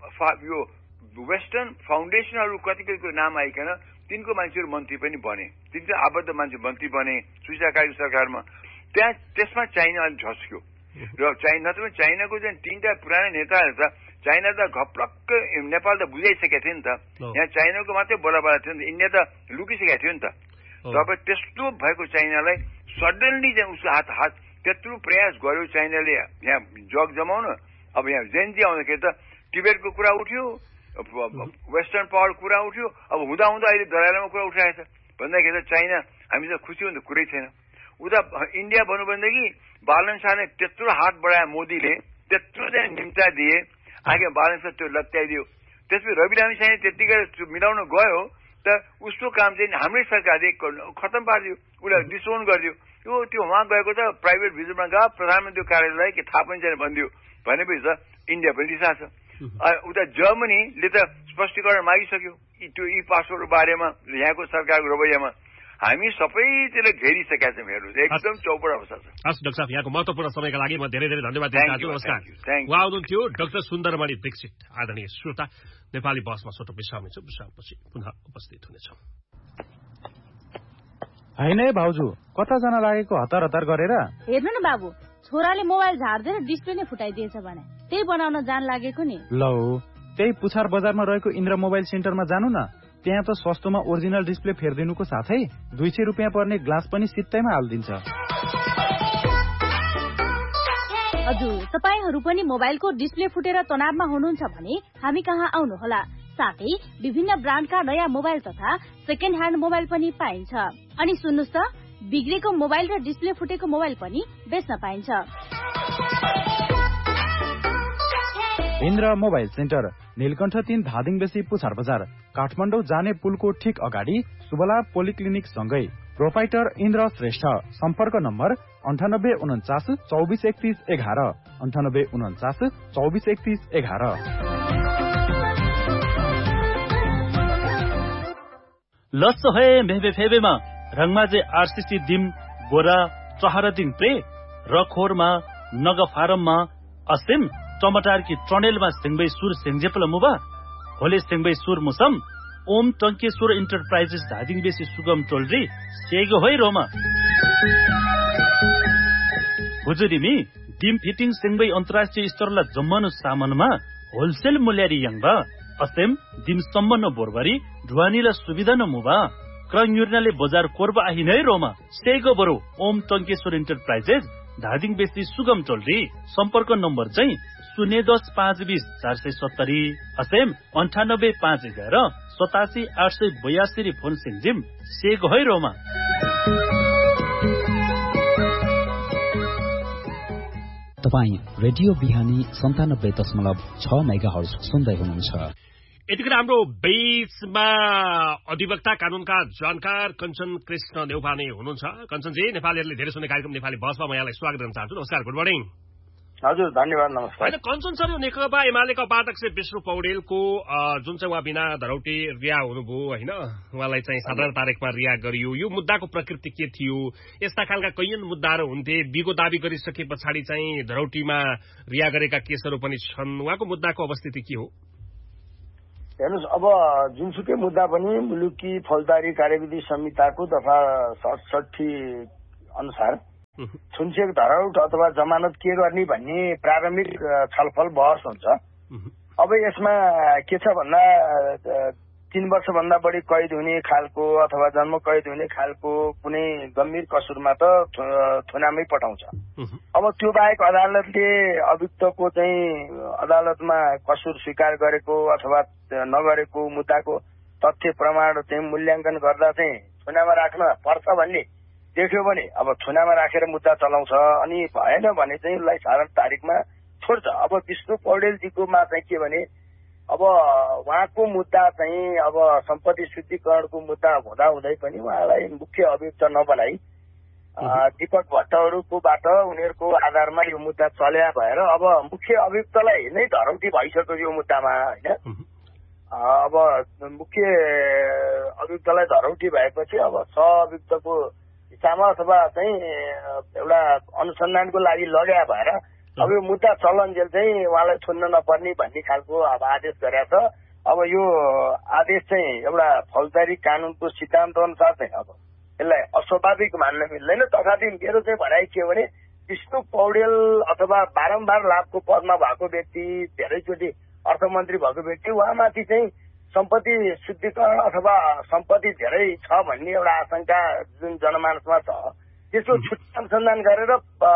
वेस्टर्न फाउन्डेसनहरू कतिपयको नाम आइकन तिनको मान्छेहरू मन्त्री पनि बने, तिन चाहिँ आबद्ध मान्छे मन्त्री बने सुशाकारी सरकारमा। त्यहाँ त्यसमा चाइना अलिक झस्क्यो र नत्र चाइनाको चाहिँ तीनटा पुराना नेताहरू त चाइना त घप्लक्क नेपाल त बुझाइसकेको थियो नि त। यहाँ चाइनाको मात्रै बोलाबाला थियो नि त, इन्डिया त लुकिसकेको थियो नि त। तब त्यस्तो भएको चाइनालाई सडनली चाहिँ उसको हात त्यत्रो प्रयास गर्यो चाइनाले यहाँ जग जमाउन। अब यहाँ जेनजी आउँदाखेरि त टिबेटको कुरा उठ्यो, वेस्टर्न पावर कुरा उठ्यो। अब हुँदा अहिले दलाइ लामाको कुरा उठाएको छ भन्दाखेरि त चाइना हामीसँग खुसी हुने कुरै छैन। उता इन्डिया भन्नु भनेदेखि बालन शाहले त्यत्रो हात बढाए मोदीले, त्यत्रो चाहिँ निम्ता दिए, आगे बालन शाह त्यो लत्याइदियो। त्यसपछि रवि लामी छाने त्यतिकै मिलाउन गयो त उसको काम चाहिँ हाम्रै सरकारले खत्तम पारिदियो, उसलाई डिसोन गरिदियो। त्यो उहाँ गएको त प्राइभेट भिजिटमा गयो, प्रधानमन्त्री कार्यालय के थाहा पनि छैन भनिदियो। भनेपछि त इन्डिया पनि रिसा छ। उता जर्मनीले त स्पष्टीकरण मागिसक्यो त्यो ई पासपोर्टको बारेमा, यहाँको सरकारको रवैयामा। हामी सबै त्यसले घेरिसकेका छौँ। हेर्नु एकदम चौपट अवस्था छ। हस् डाक्टर साहब, यहाँको महत्वपूर्ण समयका लागि म धेरै धेरै धन्यवाद दिन चाहन्छु। नमस्कार। उहाँ हुनुहुन्थ्यो डाक्टर सुन्दरमणि दीक्षित। आदरणीय श्रोता, नेपाली बसमा छोटो विश्राम छ, विश्रामपछि पुनः उपस्थित हुनेछौँ। होइन है भाउजू, कता जान लागेको हतार हतार गरेर? हेर्नु न बाबु, छोराले मोबाइल झार्दै डिस्प्ले नै फुटाइदिएछ भने त्यही बनाउन जान लागेको नि। लौ, त्यही पुछार बजारमा रहेको इन्द्र मोबाइल सेन्टरमा जानु न। त्यहाँ त सस्तोमा ओरिजिनल डिस्प्ले फेरिदिनुको साथै 200 रुपियाँ पर्ने ग्लास पनि सित्तैमा हालिदिन्छ। हजुर, तपाईहरू पनि मोबाइलको डिस्प्ले फुटेर तनावमा हुनुहुन्छ भने हामी कहाँ आउनुहोला। साथै विभिन्न ब्रान्डका नयाँ मोबाइल तथा सेकेन्ड ह्यान्ड मोबाइल पनि पाइन्छ। अनि सुन्नुस् त, बिग्रेको मोबाइल र डिस्प्ले फुटेको मोबाइल पनि बेच्न पाइन्छ। इन्द्र मोबाइल सेन्टर, नीलकण्ठ 3 धादिङ बेसी, पुछार बजार, काठमाडौँ जाने पुलको ठिक अगाडि, सुबला पोलिक्लिनिक सँगै। प्रोपाइटर इन्द्र श्रेष्ठ। सम्पर्क नम्बर 9849 2431 11, 9849 2431 11। लस्स है मेहबे फेबेमा रङमाजे आरसीसी दिम बोरा चहरा दिन प्रे रखोरमा नग फारममा असिम टमाटर की ट्रनेलमा सिंगबै सुर सिंगजेपल मुबा होले सिंगबै सुर मुसम ओम टंकेश्वर इन्टरप्राइजेस धादिङ बेसी सुगम टोलरी सेगो होइ रोमा हुजुरिमी दिम फिटिङ सिंगबै अन्तर्राष्ट्रिय स्तरला जम्मनु सामानमा होलसेल मूल्यरी यङबा असेम दिम सम्मन बोरबारी ढुवानीला सुविधा न मुबा क्रयुर्नाले बजार कोर्बा आहिनै रोमा सेगो बरो ओम टंकेश्वर इन्टरप्राइजेस धादिङ बेसी सुगम टोलरी। सम्पर्क नम्बर चाहिँ 010 520 470 असेम 98 511 87 882 फोन सिंजिम सेगो है रोमा। तपाईँ रेडियो बिहानी 97.6 मेगाहर्ज सुन्दै हुनुहुन्छ। यतिखेर हाम्रो बीचमा अधिवक्ता कानूनका जानकार कञ्चन कृष्ण नेउपाने हुनुहुन्छ। कञ्चनजी, नेपालीहरूले धेरै सुन्ने कार्यक्रम नेपाली बसमा म यहाँलाई स्वागत गर्न चाहन्छु। नमस्कार, गुड मर्निङ। हजुर, धन्यवाद, नमस्कार। होइन कञ्चन सर, यो नेकपा एमालेका उपाध्यक्ष विष्णु पौडेलको जुन चाहिँ उहाँ बिना धरौटी रिहा हुनुभयो होइन, उहाँलाई चाहिँ साधारण तारिकमा रिहा गरियो, यो मुद्दाको प्रकृति के थियो? यस्ता खालका कैयन मुद्दाहरू हुन्थे, बिगो दावी गरिसके पछाडि चाहिँ धरौटीमा रिहा गरेका केसहरू पनि छन्। उहाँको मुद्दाको अवस्थिति के हो? हेर्नुहोस्, अब जुनसुकै मुद्दा पनि मुलुकी फौजदारी कार्यविधि संहिताको दफा 67 अनुसार छुनछेक धरौट अथवा जमानत के गर्ने भन्ने प्रारम्भिक छलफल बहस हुन्छ। अब यसमा के छ भन्दा 3 वर्षभन्दा बढी कैद हुने खालको अथवा जन्म कैद हुने खालको कुनै गम्भीर कसुरमा त थुनामै पठाउँछ। अब त्यो बाहेक अदालतले अभियुक्तको चाहिँ अदालतमा कसुर स्वीकार गरेको अथवा नगरेको मुद्दाको तथ्य प्रमाण चाहिँ मूल्याङ्कन गर्दा चाहिँ थुनामा राख्न पर्छ भन्ने देख्यो भने अब थुनामा राखेर मुद्दा चलाउँछ, अनि भएन भने चाहिँ उसलाई साधारण तारिकमा छोड्छ। अब विष्णु पौडेलजीकोमा चाहिँ के भने अब उहाँको मुद्दा चाहिँ अब सम्पत्ति शुद्धिकरणको मुद्दा हुँदाहुँदै पनि उहाँलाई मुख्य अभियुक्त नबनाई दीपक भट्टहरूकोबाट उनीहरूको आधारमा यो मुद्दा चल्या भएर अब मुख्य अभियुक्तलाई नै धरौटी भइसक्यो यो मुद्दामा होइन। अब मुख्य अभियुक्तलाई धरौटी भएपछि अब सहअभियुक्तको हिसाबमा अथवा चाहिँ एउटा अनुसन्धानको लागि लग्या भएर अब यो मुद्दा चलनजेल चाहिँ उहाँलाई छोड्न नपर्ने भन्ने खालको अब आदेश गरेको छ। अब यो आदेश चाहिँ एउटा फौजदारी कानूनको सिद्धान्त अनुसार चाहिँ अब यसलाई अस्वाभाविक मान्न मिल्दैन। तथापि मेरो चाहिँ भनाइ के हो भने विष्णु पौडेल अथवा बारम्बार लाभको पदमा भएको व्यक्ति, धेरैचोटि अर्थमन्त्री भएको व्यक्ति, उहाँमाथि चाहिँ सम्पत्ति शुद्धिकरण अथवा सम्पत्ति धेरै छ भन्ने एउटा आशंका जुन जनमानसमा छ, त्यसको छुट्टै अनुसन्धान गरेर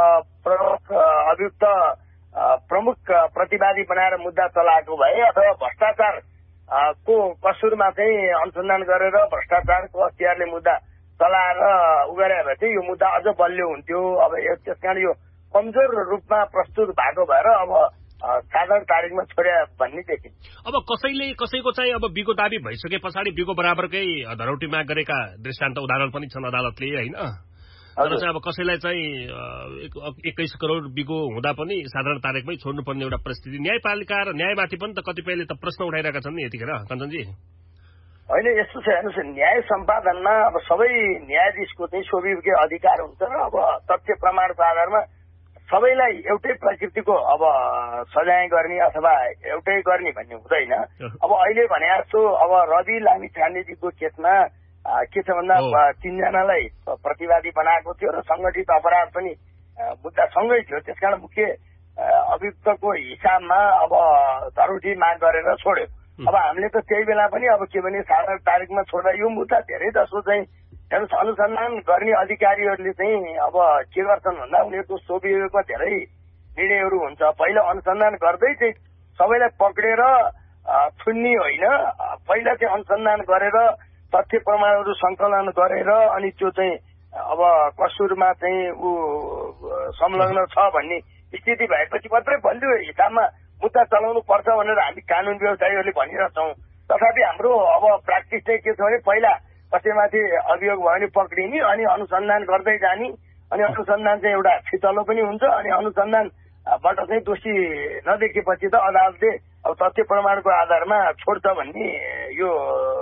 अभियुक्त प्रमुख प्रतिवादी बनाएर मुद्दा चलाएको भए अथवा भ्रष्टाचार को कसुरमा चाहिँ अनुसन्धान गरेर भ्रष्टाचारको हतियारले मुद्दा चलाएर उ गरे भए चाहिँ यो मुद्दा अझ बलियो हुन्थ्यो। अब त्यस कारण यो कमजोर रूपमा प्रस्तुत भएको भएर अब साधारण तारिकमा छोड्या भन्ने देखिन्छ। अब कसैको चाहिँ अब बिगो दाबी भइसके पछाडि बिगो बराबरकै धरौटी माग गरेका दृष्टान्त उदाहरण पनि छन् अदालतले होइन। तर चाहिँ अब कसैलाई चाहिँ 21 करोड बिगो हुँदा पनि साधारण तारिकमै छोड्नुपर्ने एउटा परिस्थिति न्यायपालिका र न्यायमाथि पनि त कतिपयले त प्रश्न उठाइरहेका छन् नि यतिखेर कञ्चनजी। होइन यस्तो छ हेर्नुहोस्, न्याय सम्पादनमा अब सबै न्यायाधीशको चाहिँ स्वाभाविक अधिकार हुन्छ र अब तथ्य प्रमाणको आधारमा सबैलाई एउटै प्रकृतिको अब सजाय गर्ने अथवा एउटै गर्ने भन्ने हुँदैन। अब अहिले भने जस्तो अब रवि लामिछानेजीको केसमा के छ भन्दा 3 जनालाई प्रतिवादी बनाएको थियो र संगठित अपराध पनि मुद्दा सँगै थियो। त्यसकारण मुख्य अभियुक्तको हिसाबमा अब धरोटी माग गरेर छोड्यो। अब हामीले त त्यही बेला पनि अब के भने साधारण तारिकमा छोड्दा यो मुद्दा धेरै जसो चाहिँ हेर्नुहोस् अनुसन्धान गर्ने अधिकारीहरूले चाहिँ अब के गर्छन् भन्दा उनीहरूको स्वविवेकमा धेरै निर्णयहरू हुन्छ। पहिला अनुसन्धान गर्दै चाहिँ सबैलाई पक्रेर छुन्ने होइन, पहिला चाहिँ अनुसन्धान गरेर तथ्य प्रमाणहरू सङ्कलन गरेर अनि त्यो चाहिँ अब कसुरमा चाहिँ ऊ संलग्न छ भन्ने स्थिति भएपछि मात्रै बलियो हिसाबमा मुद्दा चलाउनु पर्छ भनेर हामी कानुन व्यवसायीहरूले भनिरहेछौँ। तथापि हाम्रो अब प्र्याक्टिस चाहिँ के छ भने पहिला कसैमाथि अभियोग भयो भने पक्रिने अनि अनुसन्धान गर्दै जाने अनि अनुसन्धान चाहिँ एउटा फितलो पनि हुन्छ अनि अनुसन्धानबाट चाहिँ दोषी नदेखेपछि त अदालतले अब तथ्य प्रमाणको आधारमा छोड्छ भन्ने यो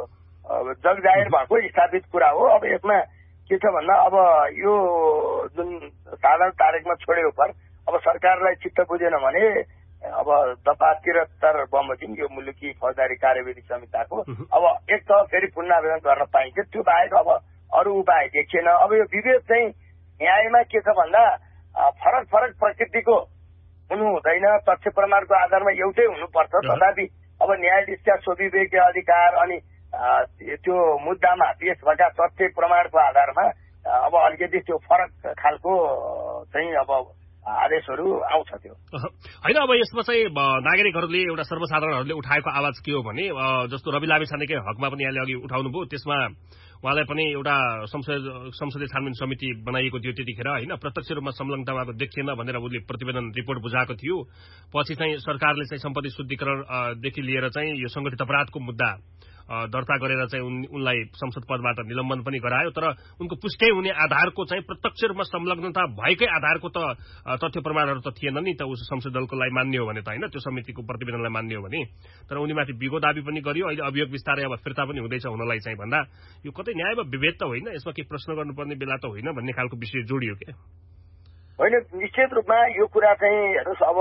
जगजाहेर भएको स्थापित कुरा हो। अब यसमा के छ भन्दा अब यो जुन साधारण तारिकमा छोड्यो पर अब सरकारलाई चित्त बुझेन भने अब दफा 73 बमोजिम यो मुलुकी फौजदारी कार्यविधि संहिताको अब एक त फेरि पुनरावेदन गर्न पाइन्छ। त्यो बाहेक अब अरू उपाय देखिएन। अब यो विभेद चाहिँ न्यायमा के छ भन्दा फरक फरक प्रकृतिको हुनु हुँदैन, तथ्य प्रमाणको आधारमा एउटै हुनुपर्छ। तथापि अब न्यायाधीशका स्वविवेकीय अधिकार अनि त्यो मुद्दामा पेश भएका तथ्य प्रमाणको आधारमा अब अलिकति त्यो फरक खालको चाहिँ अब आदेशहरू आउँछ त्यो होइन। अब यसमा चाहिँ नागरिकहरूले एउटा सर्वसाधारणहरूले उठाएको आवाज के हो भने जस्तो रवि लामिछानेकै हकमा पनि यहाँले अघि उठाउनु भयो, त्यसमा उहाँलाई पनि एउटा संसदीय छानबिन समिति बनाइएको थियो त्यतिखेर होइन। प्रत्यक्ष रूपमा संलग्नता देखिएन भनेर उसले प्रतिवेदन रिपोर्ट बुझाएको थियो। पछि चाहिँ सरकारले चाहिँ सम्पत्ति शुद्धिकरणदेखि लिएर चाहिँ यो संगठित अपराधको मुद्दा दर्ता गरेर चाहिँ उनलाई संसद पदबाट निलम्बन पनि गरायो। तर उनको पुष्टि हुने आधारको चाहिँ प्रत्यक्ष रूपमा संलग्नता भएकै आधारको त तथ्य प्रमाणहरू त थिएन नि त उस संसदीय दलकोलाई मान्ने हो भने त होइन, त्यो समितिको प्रतिवेदनलाई मान्ने हो भने। तर उनीमाथि बिगो दाबी पनि गरियो। अहिले अभियोग विस्तारै अब फिर्ता पनि हुँदैछ हुनलाई चाहिँ भन्दा यो कतै न्यायमा विभेद त होइन, यसमा के प्रश्न गर्नुपर्ने बेला त होइन भन्ने खालको विषय जोडियो के होइन। निश्चित रूपमा यो कुरा चाहिँ हेर्नुहोस् अब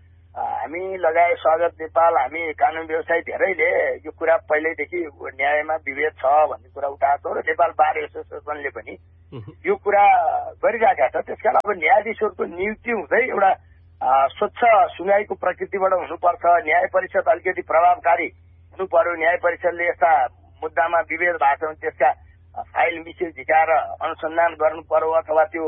हामी लगायत स्वागत नेपाल हामी कानुन व्यवसायी धेरैले यो कुरा पहिल्यैदेखि न्यायमा विभेद छ भन्ने कुरा उठाएको र नेपाल बार एसोसिएसनले पनि यो कुरा गरिरहेका छ। त्यसकारण अब न्यायाधीशहरूको नियुक्ति हुँदै एउटा स्वच्छ सुनवाईको प्रकृतिबाट हुनुपर्छ। न्याय परिषद अलिकति प्रभावकारी हुनु पर्यो। न्याय परिषदले यस्ता मुद्दामा विभेद भएको छ भने त्यसका फाइल मिसिल झिकाएर अनुसन्धान गर्नु पर्यो अथवा त्यो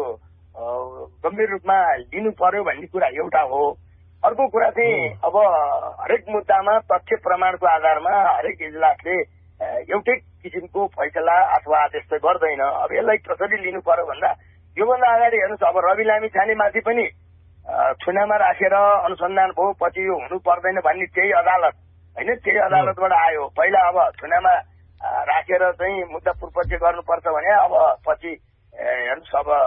गम्भीर रूपमा लिनु पर्यो भन्ने कुरा एउटा हो। अर्को कुरा चाहिँ अब हरेक मुद्दामा तथ्य प्रमाणको आधारमा हरेक इजलासले एउटै किसिमको फैसला अथवा आदेश चाहिँ गर्दैन। अब यसलाई कसरी लिनु पर्यो भन्दा योभन्दा अगाडि हेर्नुहोस् अब रवि लामिछानेमाथि पनि छुनामा राखेर अनुसन्धान भयो, पछि यो हुनु पर्दैन भन्ने त्यही अदालत होइन, त्यही अदालतबाट आयो। पहिला अब छुनामा राखेर चाहिँ मुद्दा पूर्वपक्ष गर्नुपर्छ भने अब पछि हेर्नुहोस् अब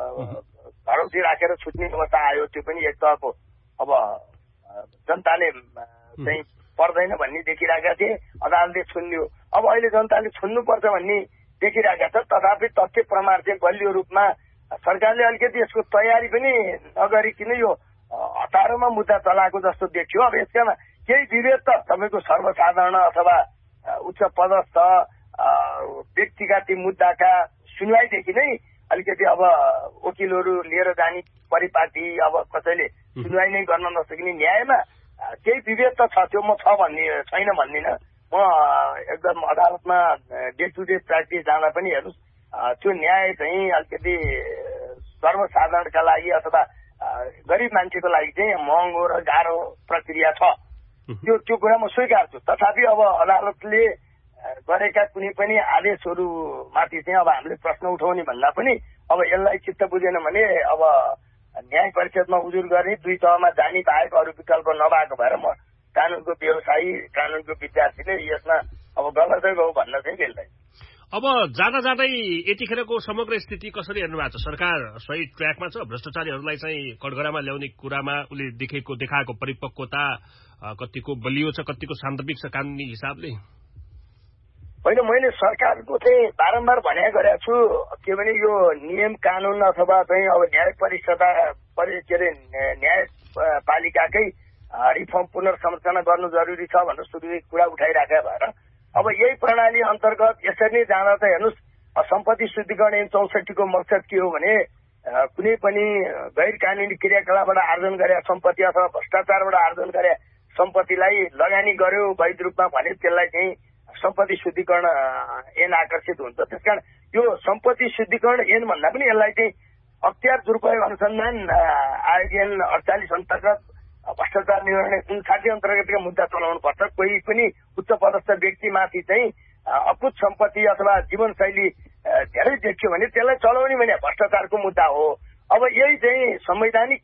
धरौटी राखेर छुट्ने अवस्था आयो। त्यो पनि एक तहको अब जनताले चाहिँ पर्दैन भन्ने देखिरहेका थिए, अदालतले छुन्यो। अब अहिले जनताले छुन्नुपर्छ भन्ने देखिरहेका छ। तथापि तथ्य प्रमाण चाहिँ बलियो रूपमा सरकारले अलिकति यसको तयारी पनि नगरिकन यो हतारोमा मुद्दा चलाएको जस्तो देखियो। अब यसकामा केही विभेद त तपाईँको सर्वसाधारण अथवा उच्च पदस्थ व्यक्तिका ती मुद्दाका सुनवाईदेखि नै अलिकति अब वकिलहरू लिएर जाने परिपाटी अब कसैले सुनवाई नै गर्न नसकिने न्यायमा केही विभेद त छ। त्यो म छ भन्ने छैन भन्दिनँ। म एकदम अदालतमा डे टु डे प्र्याक्टिस जाँदा पनि हेर्नुहोस् त्यो न्याय चाहिँ अलिकति सर्वसाधारणका लागि अथवा गरिब मान्छेको लागि चाहिँ महँगो र गाह्रो प्रक्रिया छ। त्यो कुरा म स्वीकार्छु। तथापि अब अदालतले गरेका कुनै पनि आदेशहरूमाथि चाहिँ अब हामीले प्रश्न उठाउने भन्दा पनि अब यसलाई चित्त बुझेन भने अब न्याय परिषदमा उजुर गर्ने 2 तहमा जाने बाहेक अरू विकल्प नभएको भएर म कानुनको व्यवसायी कानुनको विद्यार्थीले यसमा अब गलतै गयो भन्न चाहिँ मिल्दैन। अब जाँदा जाँदै यतिखेरको समग्र स्थिति कसरी हेर्नु भएको छ? सरकार सही ट्र्याकमा छ? भ्रष्टाचारीहरूलाई चाहिँ कठघरामा ल्याउने कुरामा उसले देखाएको परिपक्वता कतिको बलियो छ, कतिको सान्दर्भिक छ कानुनी हिसाबले? होइन, मैले सरकारको चाहिँ बारम्बार भनेको गरेको छु के भने यो नियम कानुन अथवा चाहिँ अब न्याय परिषद न्यायपालिकाकै रिफर्म पुनर्संरचना गर्नु जरुरी छ भनेर सुरुदेखि कुरा उठाइराखेका भएर अब यही प्रणाली अन्तर्गत यसरी नै जाँदा त हेर्नुहोस् सम्पत्ति शुद्धिकरण ऐन 64 को मकसद के हो भने कुनै पनि गैर कानुनी क्रियाकलापबाट आर्जन गरे सम्पत्ति अथवा भ्रष्टाचारबाट आर्जन गरे सम्पत्तिलाई लगानी गर्यो वैध रूपमा भने त्यसलाई चाहिँ सम्पत्ति शुद्धिकरण ऐन आकर्षित हुन्छ। त्यसकारण यो सम्पत्ति शुद्धिकरण ऐन भन्दा पनि यसलाई चाहिँ अख्तियार दुरुपयोग अनुसन्धान आयोग ऐन 48 अन्तर्गत भ्रष्टाचार निर्णय 59 अन्तर्गतका मुद्दा चलाउनु पर्छ। कोही पनि उच्च पदस्थ व्यक्तिमाथि चाहिँ अकुत सम्पत्ति अथवा जीवनशैली धेरै देखियो भने त्यसलाई चलाउने भने भ्रष्टाचारको मुद्दा हो। अब यही चाहिँ संवैधानिक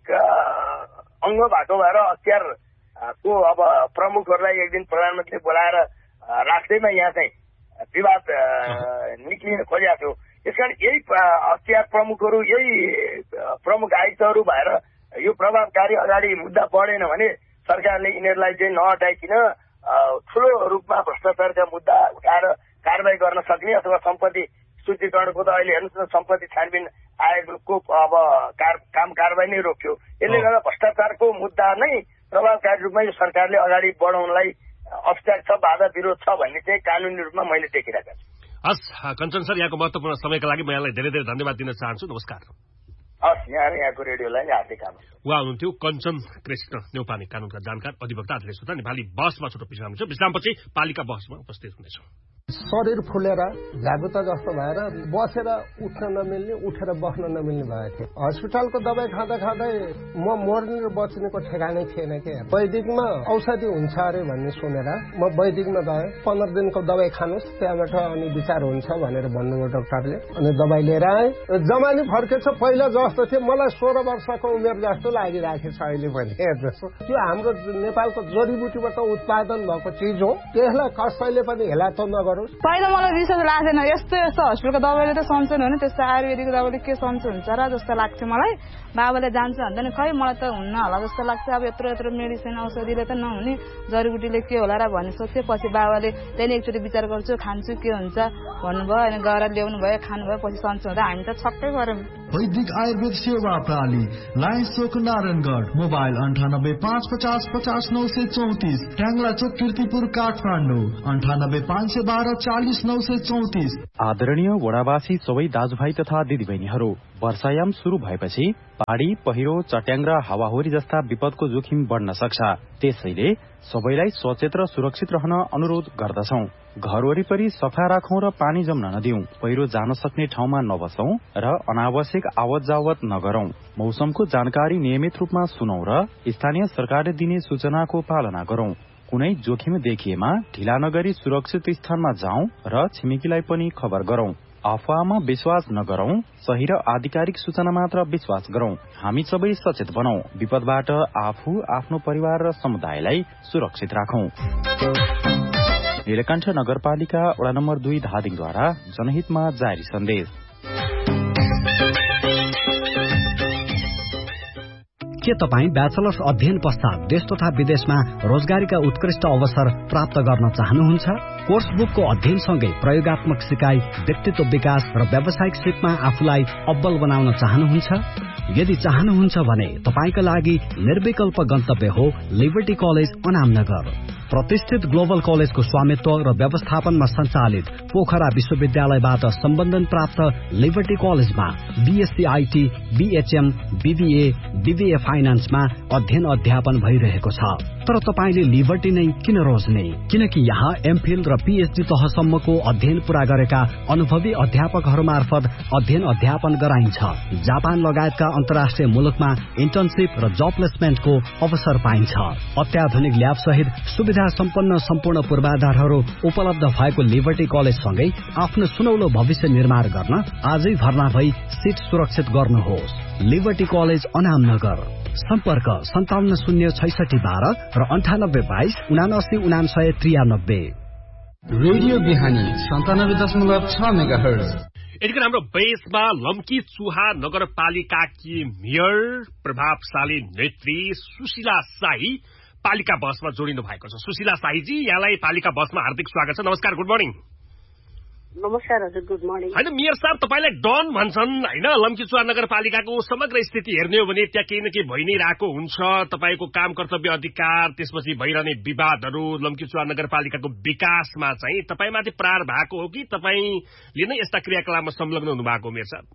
अङ्ग भएको भएर अख्तियारको अब प्रमुखहरूलाई एक दिन प्रधानमन्त्रीले बोलाएर राख्दैमा यहाँ चाहिँ विवाद निक्लिन खोजेको थियो। यसकारण यही अख्तियार प्रमुखहरू यही प्रमुख आयुक्तहरू भएर यो प्रभावकारी अगाडि मुद्दा बढेन भने सरकारले यिनीहरूलाई चाहिँ नहटाइकिन ठूलो रूपमा भ्रष्टाचारका मुद्दा उठाएर कारवाही गर्न सक्ने अथवा सम्पत्ति शुद्धिकरणको त अहिले हेर्नुहोस् न सम्पत्ति छानबिन आयोगको अब काम कारवाही नै रोक्यो। यसले गर्दा भ्रष्टाचारको मुद्दा नै प्रभावकारी रूपमा यो सरकारले अगाडि बढाउनलाई अब्स्ट्याक्ट छ, बाधा विरोध छ भन्ने चाहिँ कानुनी रूपमा मैले देखिरहेको छु। हस् कञ्चन सर, यहाँको महत्त्वपूर्ण समयका लागि म यहाँलाई धेरै धेरै धन्यवाद दिन चाहन्छु। नमस्कार। हस्, यहाँको रेडियोलाई हार्दिक आभार। उहाँ हुनुहुन्थ्यो कञ्चन कृष्ण न्यौपाने कानूनका जानकार अधिवक्ता। आजले श्रोता नेपाली बहसमा छोटो विश्राम छ। विश्रामपछि पालिका बहसमा उपस्थित हुनेछौँ। शरीर फुलेर झाबुता जस्तो भएर बसेर उठ्न नमिल्ने, उठेर बस्न नमिल्ने भएको थियो। हस्पिटलको दबाई खाँदा खाँदै म मर्ने र बच्नेको ठेगानै थिएन के। वैदिकमा औषधि हुन्छ अरे भन्ने सुनेर म वैदिकमा गएँ। 15 दिनको दबाई खानुहोस्, त्यहाँबाट अनि विचार हुन्छ भनेर भन्नुभयो डाक्टरले। अनि दबाई लिएर आएँ। जमानी फर्केछ, पहिला जस्तो थियो मलाई 16 वर्षको उमेर जस्तो लागिरहेको छ अहिले पनि। हेर्नुहोस्, त्यो हाम्रो नेपालको जडीबुटीबाट उत्पादन भएको चिज हो, त्यसलाई कसैले पनि हेला त नगर्नु। पहिला मलाई विश्वास लाग्दैन, यस्तो हस्पिटलको दबाईले त सन्चो हुने, त्यस्तो आयुर्वेदिक दबाईले के सन्चो हुन्छ र जस्तो लाग्थ्यो मलाई। बाबाले जान्छ भन्दा नि खै मलाई त हुन्न होला जस्तो लाग्छ। अब यत्रो मेडिसिन औषधिले त नहुने, जडीबुटीले के होला र भन्ने सोचेपछि बाबाले त्यहाँदेखि एकचोटि विचार गर्छु, खान्छु के हुन्छ भन्नुभयो। अनि गएर ल्याउनु भयो, खानुभयो, पछि सन्चो हुँदा हामी त छक्कै गऱ्यौँ। वैदिक आयुर्वेद सेवा प्रणाली, लायन्स चोक नारायणगढ, मोबाइल 9855050934, ट्याङ्ला चोक कीर्तिपुर काठमाडौँ 985512400934। आदरणीय वडावासी सबै दाजुभाइ तथा दिदीबहिनीहरू, वर्षायाम शुरू भएपछि बाढी, पहिरो, चट्याङ र हावाहुरी जस्ता विपदको जोखिम बढ्न सक्छ। त्यसैले सबैलाई सचेत र सुरक्षित रहन अनुरोध गर्दछौं। घर वरिपरि सफा राखौं र पानी जम्न नदिउँ, पहिरो जान सक्ने ठाउँमा नबसौं र अनावश्यक आवत जावत नगरौं। मौसमको जानकारी नियमित रूपमा सुनौं र स्थानीय सरकारले दिने सूचनाको पालना गरौं। कुनै जोखिम देखिएमा ढिला नगरी सुरक्षित स्थानमा जाउँ र छिमेकीलाई पनि खबर गरौं। अफवाहमा विश्वास नगरौं, सही र आधिकारिक सूचना मात्र विश्वास गरौं। हामी सबै सचेत बनौं, विपदबाट आफू, आफ्नो परिवार र समुदायलाई सुरक्षित राखौं। नीलकण्ठ नगरपालिका वडा नम्बर 2 धादिङद्वारा जनहितमा जारी सन्देश। के तपाईँ ब्याचलर्स अध्ययन पश्चात देश तथा विदेशमा रोजगारीका उत्कृष्ट अवसर प्राप्त गर्न चाहनुहुन्छ? कोर्स बुकको अध्ययनसँगै प्रयोगात्मक सिकाइ, व्यक्तित्व विकास र व्यावसायिक सिपमा आफूलाई अब्बल बनाउन चाहनुहुन्छ? यदि चाहनुहुन्छ भने तपाईका लागि निर्विकल्प गन्तव्य हो लिबर्टी कलेज अनामनगर। प्रतिष्ठित ग्लोबल कलेजको स्वामित्व र व्यवस्थापनमा सञ्चालित पोखरा विश्वविद्यालयबाट सम्बन्धन प्राप्त लिबर्टी कलेजमा BSc IT, BHM, BBA, BBA फाइनान्समा अध्ययन अध्यापन भइरहेको छ। तर तपाईले लिबर्टी नै किन रोज्ने? किनकि यहाँ एमफिल र पीएचडी तहसम्मको अध्ययन पूरा गरेका अनुभवी अध्यापकहरू मार्फत अध्ययन अध्यापन गराइन्छ। जापान लगायतका अन्तर्राष्ट्रिय मुलुकमा इन्टर्नशिप र जब प्लेसमेन्टको अवसर पाइन्छ। अत्याधुनिक ल्याब सहित सुविधा सुविधा सम्पन्न सम्पूर्ण पूर्वाधारहरू उपलब्ध भएको लिबर्टी कलेजसँगै आफ्नो सुनौलो भविष्य निर्माण गर्न आजै भर्ना भई सिट सुरक्षित गर्नुहोस्। Liberty college Anamnagar. सम्पर्क 570612 र 9822 रेडियो बिहानी 97.6 मेगाहर्ज। यतिखेर हाम्रो बेसमा लम्की चुहा नगरपालिकाकी मेयर प्रभावशाली नेत्री सुशीला शाही पालिका बसमा जोडिनु भएको छ। सुशीला शाहीजी, यहाँलाई पालिका बसमा हार्दिक स्वागत छ। नमस्कार, गुड मर्निङ। नमस्कार हजुर, गुड मर्निङ। होइन, मेयर साहब तपाईलाई डन भन्छन् होइन? लम्कीचुवा नगरपालिकाको समग्र स्थिति हेर्ने हो भने त्यहाँ केही न केही भइ नै रहेको हुन्छ। तपाईँको काम कर्तव्य अधिकार, त्यसपछि भइरहने विवादहरू, लम्कीचुवा नगरपालिकाको विकासमा चाहिँ तपाईँमाथि प्रहार भएको हो कि तपाईँले नै यस्ता क्रियाकलापमा संलग्न हुनुभएको मेयर साहब?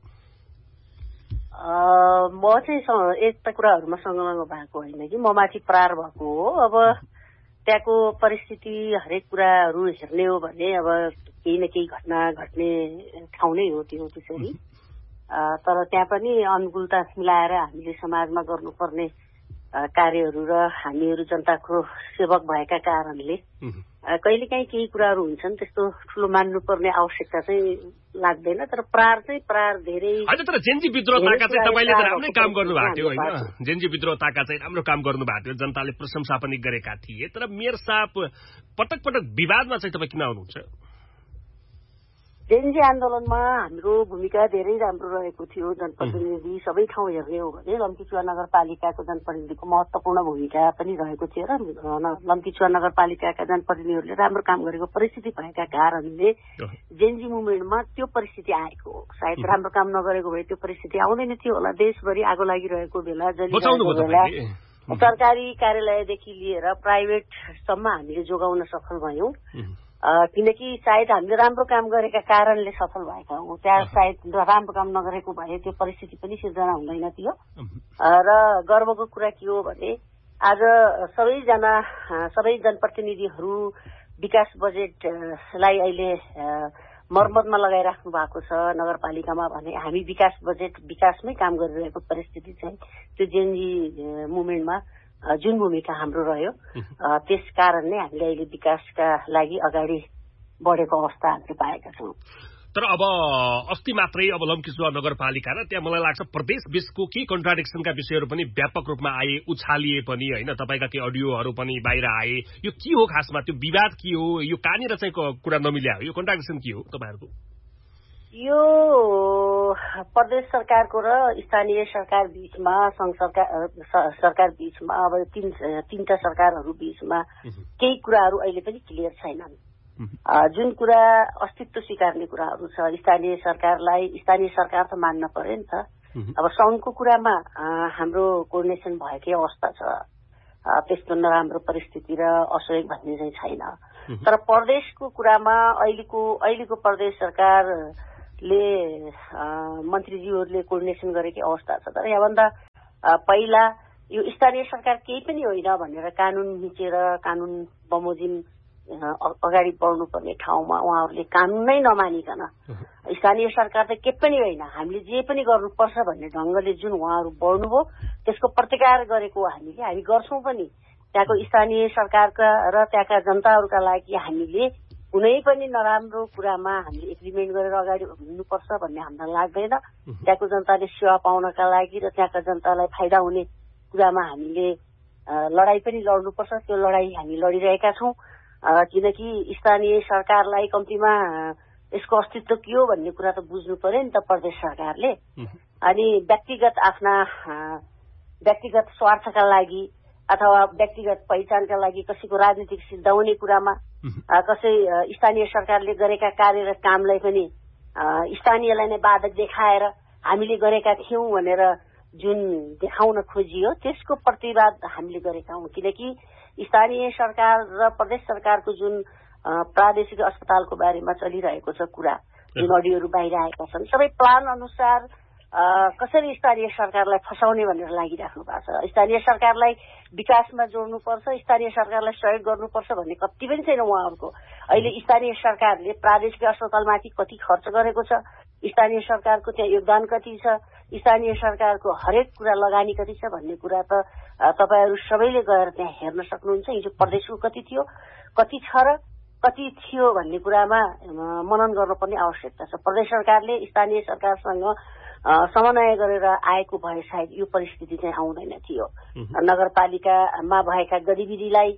म चाहिँ यस्ता कुराहरूमा संलग्न भएको होइन कि म माथि प्रहार भएको हो। अब त्यहाँको परिस्थिति हरेक कुराहरू हेर्ने हो भने अब केही न केही घटना घट्ने ठाउँ नै हो त्यो त्यसरी। तर त्यहाँ पनि अनुकूलता मिलाएर हामीले समाजमा गर्नुपर्ने कार्यहरू र हामीहरू जनताको सेवक भएका कारणले कहिलेकाहीँ केही कुराहरू हुन्छन् त्यस्तो ठुलो मान्नुपर्ने आवश्यकता चाहिँ लाग्दैन। तर प्रहार धेरै होइन। तर जेन्जी विद्रोहताका चाहिँ तपाईँले त राम्रै काम गर्नुभएको थियो होइन? जेन्जी विद्रोहताका चाहिँ राम्रो काम गर्नुभएको थियो, जनताले प्रशंसा पनि गरेका थिए। तर मेयर साहब पटक पटक विवादमा चाहिँ तपाईँ किन आउनुहुन्छ? जेन्जी आन्दोलनमा हाम्रो भूमिका धेरै राम्रो रहेको थियो। जनप्रतिनिधि सबै ठाउँ हेर्ने हो भने लम्कीचुवा नगरपालिकाको जनप्रतिनिधिको महत्वपूर्ण भूमिका पनि रहेको थियो र लम्कीचुवा नगरपालिकाका जनप्रतिनिधिहरूले राम्रो काम गरेको परिस्थिति भएका कारणले जेन्जी मुभमेन्टमा त्यो परिस्थिति आएको हो। सायद राम्रो काम नगरेको भए त्यो परिस्थिति आउँदैन थियो होला। देशभरि आगो लागिरहेको बेला, जलिरहेको बेला सरकारी कार्यालयदेखि लिएर प्राइभेटसम्म हामीले जोगाउन सफल भयौं। किनकि सायद हामीले राम्रो काम गरेका कारणले सफल भएका हौं। त्यहाँ सायद राम्रो काम नगरेको भए त्यो परिस्थिति पनि सिर्जना हुँदैन थियो। र गर्वको कुरा के हो भने आज सबै जनप्रतिनिधिहरू विकास बजेटलाई अहिले मर्मतमा लगाइराख्नु भएको छ नगरपालिकामा भने हामी विकास बजेट विकासमै काम गरिरहेको परिस्थिति चाहिँ त्यो जेन्जी मुभमेन्टमा जुन भूमिका हाम्रो रह्यो त्यस कारण नै हामीले अहिले विकासका लागि अगाडि बढेको अवस्था हामीले पाएका छौँ। तर अब अस्ति मात्रै अब लम्कीचुवा नगरपालिका र त्यहाँ मलाई लाग्छ प्रदेश बीचको के कन्ट्राडिक्सनका विषयहरू पनि व्यापक रूपमा आए, उछालिए पनि होइन? तपाईँका केही अडियोहरू पनि बाहिर आए। यो के हो खासमा? त्यो विवाद के हो? यो कहाँनिर चाहिँ कुरा नमिल्या हो? यो कन्ट्राडिक्सन के हो तपाईँहरूको? यो प्रदेश सरकारको र स्थानीय सरकार बीचमा, संघ सरकार बीचमा, अब तीनटा सरकारहरू बीचमा केही कुराहरू अहिले पनि क्लियर छैनन्। जुन कुरा अस्तित्व स्वीकार्ने कुराहरू छ, स्थानीय सरकार त मान्न पर्यो नि त। अब संघको कुरामा हाम्रो कोर्डिनेसन भएकै अवस्था छ, त्यस्तो नराम्रो परिस्थिति र असहयोग भन्ने चाहिँ छैन। तर प्रदेशको कुरामा अहिलेको प्रदेश सरकारले मन्त्रीज्यूहरूले कोर्डिनेसन गरेकै अवस्था छ। तर यहाँभन्दा पहिला यो स्थानीय सरकार केही पनि होइन भनेर कानून मिचेर कानून बमोजिम अगाडि बढ्नुपर्ने ठाउँमा उहाँहरूले कानून नै नमानिकन स्थानीय सरकार त के पनि होइन, हामीले जे पनि गर्नुपर्छ भन्ने ढंगले जुन उहाँहरू बढ्नुभयो त्यसको प्रतिकार गरेको हामी गर्छौं पनि। त्यहाँको स्थानीय सरकारका र त्यहाँका जनताहरूका लागि हामीले कुनै पनि नराम्रो कुरामा हामीले एग्रिमेन्ट गरेर अगाडि हिँड्नुपर्छ भन्ने हामीलाई लाग्दैन। त्यहाँको जनताले सेवा पाउनका लागि र त्यहाँका जनतालाई फाइदा हुने कुरामा हामीले लडाई पनि लड्नुपर्छ। त्यो लडाई हामी लडिरहेका छौं। किनकि स्थानीय सरकारलाई कम्तीमा यसको अस्तित्व के हो भन्ने कुरा त बुझ्नु पर्यो नि त प्रदेश सरकारले। अनि व्यक्तिगत स्वार्थका लागि अथवा व्यक्तिगत पहिचानका लागि कसैको राजनीतिक सिद्धाउने कुरामा कसै स्थानीय सरकारले गरेका कार्य र कामलाई पनि स्थानीयलाई नै बाधक देखाएर हामीले गरेका थियौं भनेर जुन देखाउन खोजियो त्यसको प्रतिवाद हामीले गरेका हौं। किनकि स्थानीय सरकार र प्रदेश सरकारको जुन प्रादेशिक अस्पतालको बारेमा चलिरहेको छ कुरा, जुन अडियोहरू बाहिर आएका छन्, सबै प्लान अनुसार कसरी स्थानीय सरकारलाई फसाउने भनेर लागिराख्नु भएको छ। स्थानीय सरकारलाई विकासमा जोड्नुपर्छ, स्थानीय सरकारलाई सहयोग गर्नुपर्छ भन्ने कति पनि छैन उहाँहरूको। अहिले स्थानीय सरकारले प्रादेशिक अस्पतालमाथि कति खर्च गरेको छ, स्थानीय सरकारको त्यहाँ योगदान कति छ, स्थानीय सरकारको हरेक कुरा लगानी कति छ भन्ने कुरा त तपाईहरू सबैले गएर त्यहाँ हेर्न सक्नुहुन्छ। हिजो प्रदेशको कति थियो, कति छ र कति थियो भन्ने कुरामा मनन गर्नुपर्ने आवश्यकता छ। प्रदेश सरकारले स्थानीय सरकारसँग समन्वय गरेर आएको भए सायद यो परिस्थिति चाहिँ आउँदैन थियो। नगरपालिकामा भएका गतिविधिलाई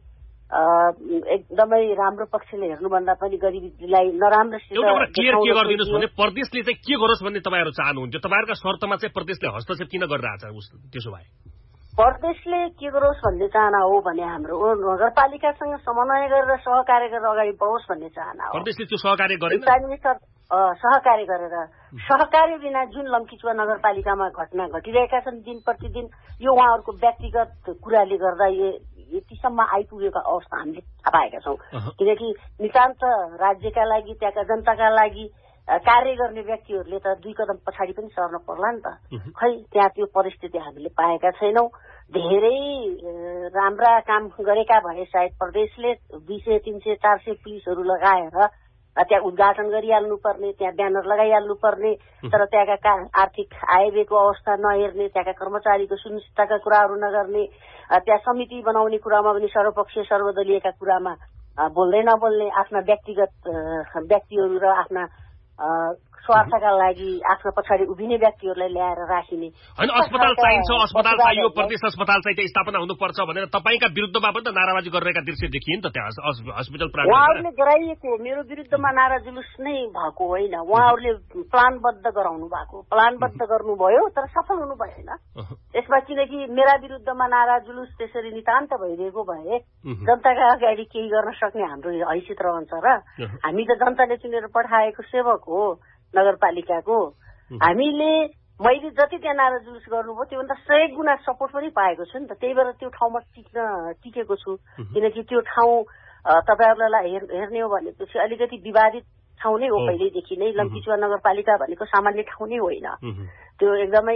एकदमै राम्रो पक्षले हेर्नुभन्दा पनि गतिविधिलाई नराम्रोसित क्लियर के गरिदिनुहोस् भने प्रदेशले चाहिँ के गरोस् भन्ने तपाईहरु चाहनुहुन्छ? तपाईहरुका शर्तमा चाहिँ प्रदेशले हस्तक्षेप किन गरिरहेछ? त्यसो भए प्रदेशले के गरोस् भन्ने चाहना हो भने हाम्रो नगरपालिकासँग समन्वय गरेर सहकार्य गरेर अगाडि बढोस् भन्ने चाहना हो। प्रदेशले त्यो सहकार्य गरेन। सहकार्य गरेर सहकार्य बिना जुन लम्कीचुवा नगरपालिकामा घटना घटिरहेका छन् दिन प्रतिदिन, यो उहाँहरूको व्यक्तिगत कुराले गर्दा यतिसम्म आइपुगेको अवस्था हामीले थाहा पाएका छौँ। किनकि नितान्त राज्यका लागि, त्यहाँका जनताका लागि कार्य गर्ने व्यक्तिहरूले त 2 कदम पछाडि पनि सर्न पर्ला नि त। खै त्यहाँ त्यो परिस्थिति हामीले पाएका छैनौं। धेरै राम्रा काम गरेका भए सायद प्रदेशले 200, 300, 400 पुलिसहरू लगाएर त्यहाँ उद्घाटन गरिहाल्नु पर्ने, त्यहाँ ब्यानर लगाइहाल्नु पर्ने, तर त्यहाँका आर्थिक आयव्ययको अवस्था नहेर्ने, त्यहाँका कर्मचारीको सुनिश्चितताका कुराहरू नगर्ने, त्यहाँ समिति बनाउने कुरामा पनि सर्वपक्षीय सर्वदलीयका कुरामा बोल्दै नबोल्ने, आफ्ना व्यक्तिगत व्यक्तिहरू र आफ्ना स्वार्थका लागि आफ्ना पछाडि उभिने व्यक्तिहरूलाई ल्याएर राखिने। हैन, अस्पताल चाहिन्छ, अस्पताल चाहियो, प्रदेश अस्पताल चाहिँ त्यहाँ स्थापना हुनुपर्छ भनेर तपाईका विरुद्धमा पनि त नाराबाजी गरिरहेका दृश्य देखिए नि त त्यहाँ हस्पिटल प्राङ्गणमा। उहाँहरूले गराइएको मेरो विरुद्धमा नारा जुलुस नै भएको होइन, उहाँहरूले प्लानबद्ध गराउनु भएको, प्लानबद्ध गर्नुभयो तर सफल हुनु भएन। यसमा किनकि मेरा विरुद्धमा नारा जुलुस त्यसरी नितान्त भइरहेको भए जनताका अगाडि केही गर्न सक्ने हाम्रो हैसियत रहन्छ र हामी त जनताले चुनेर पठाएको सेवक हो नगरपालिकाको। मैले जति त्यहाँ नारा जुलुस गर्नुभयो त्योभन्दा 100 गुणा सपोर्ट पनि पाएको छु नि त। त्यही भएर त्यो ठाउँमा टिकेको छु। किनकि त्यो ठाउँ तपाईहरुलाई हेर्ने हो भनेपछि अलिकति विवादित ठाउँ नै हो पहिल्यैदेखि नै। लम्कीचुवा नगरपालिका भनेको सामान्य ठाउँ नै होइन, त्यो एकदमै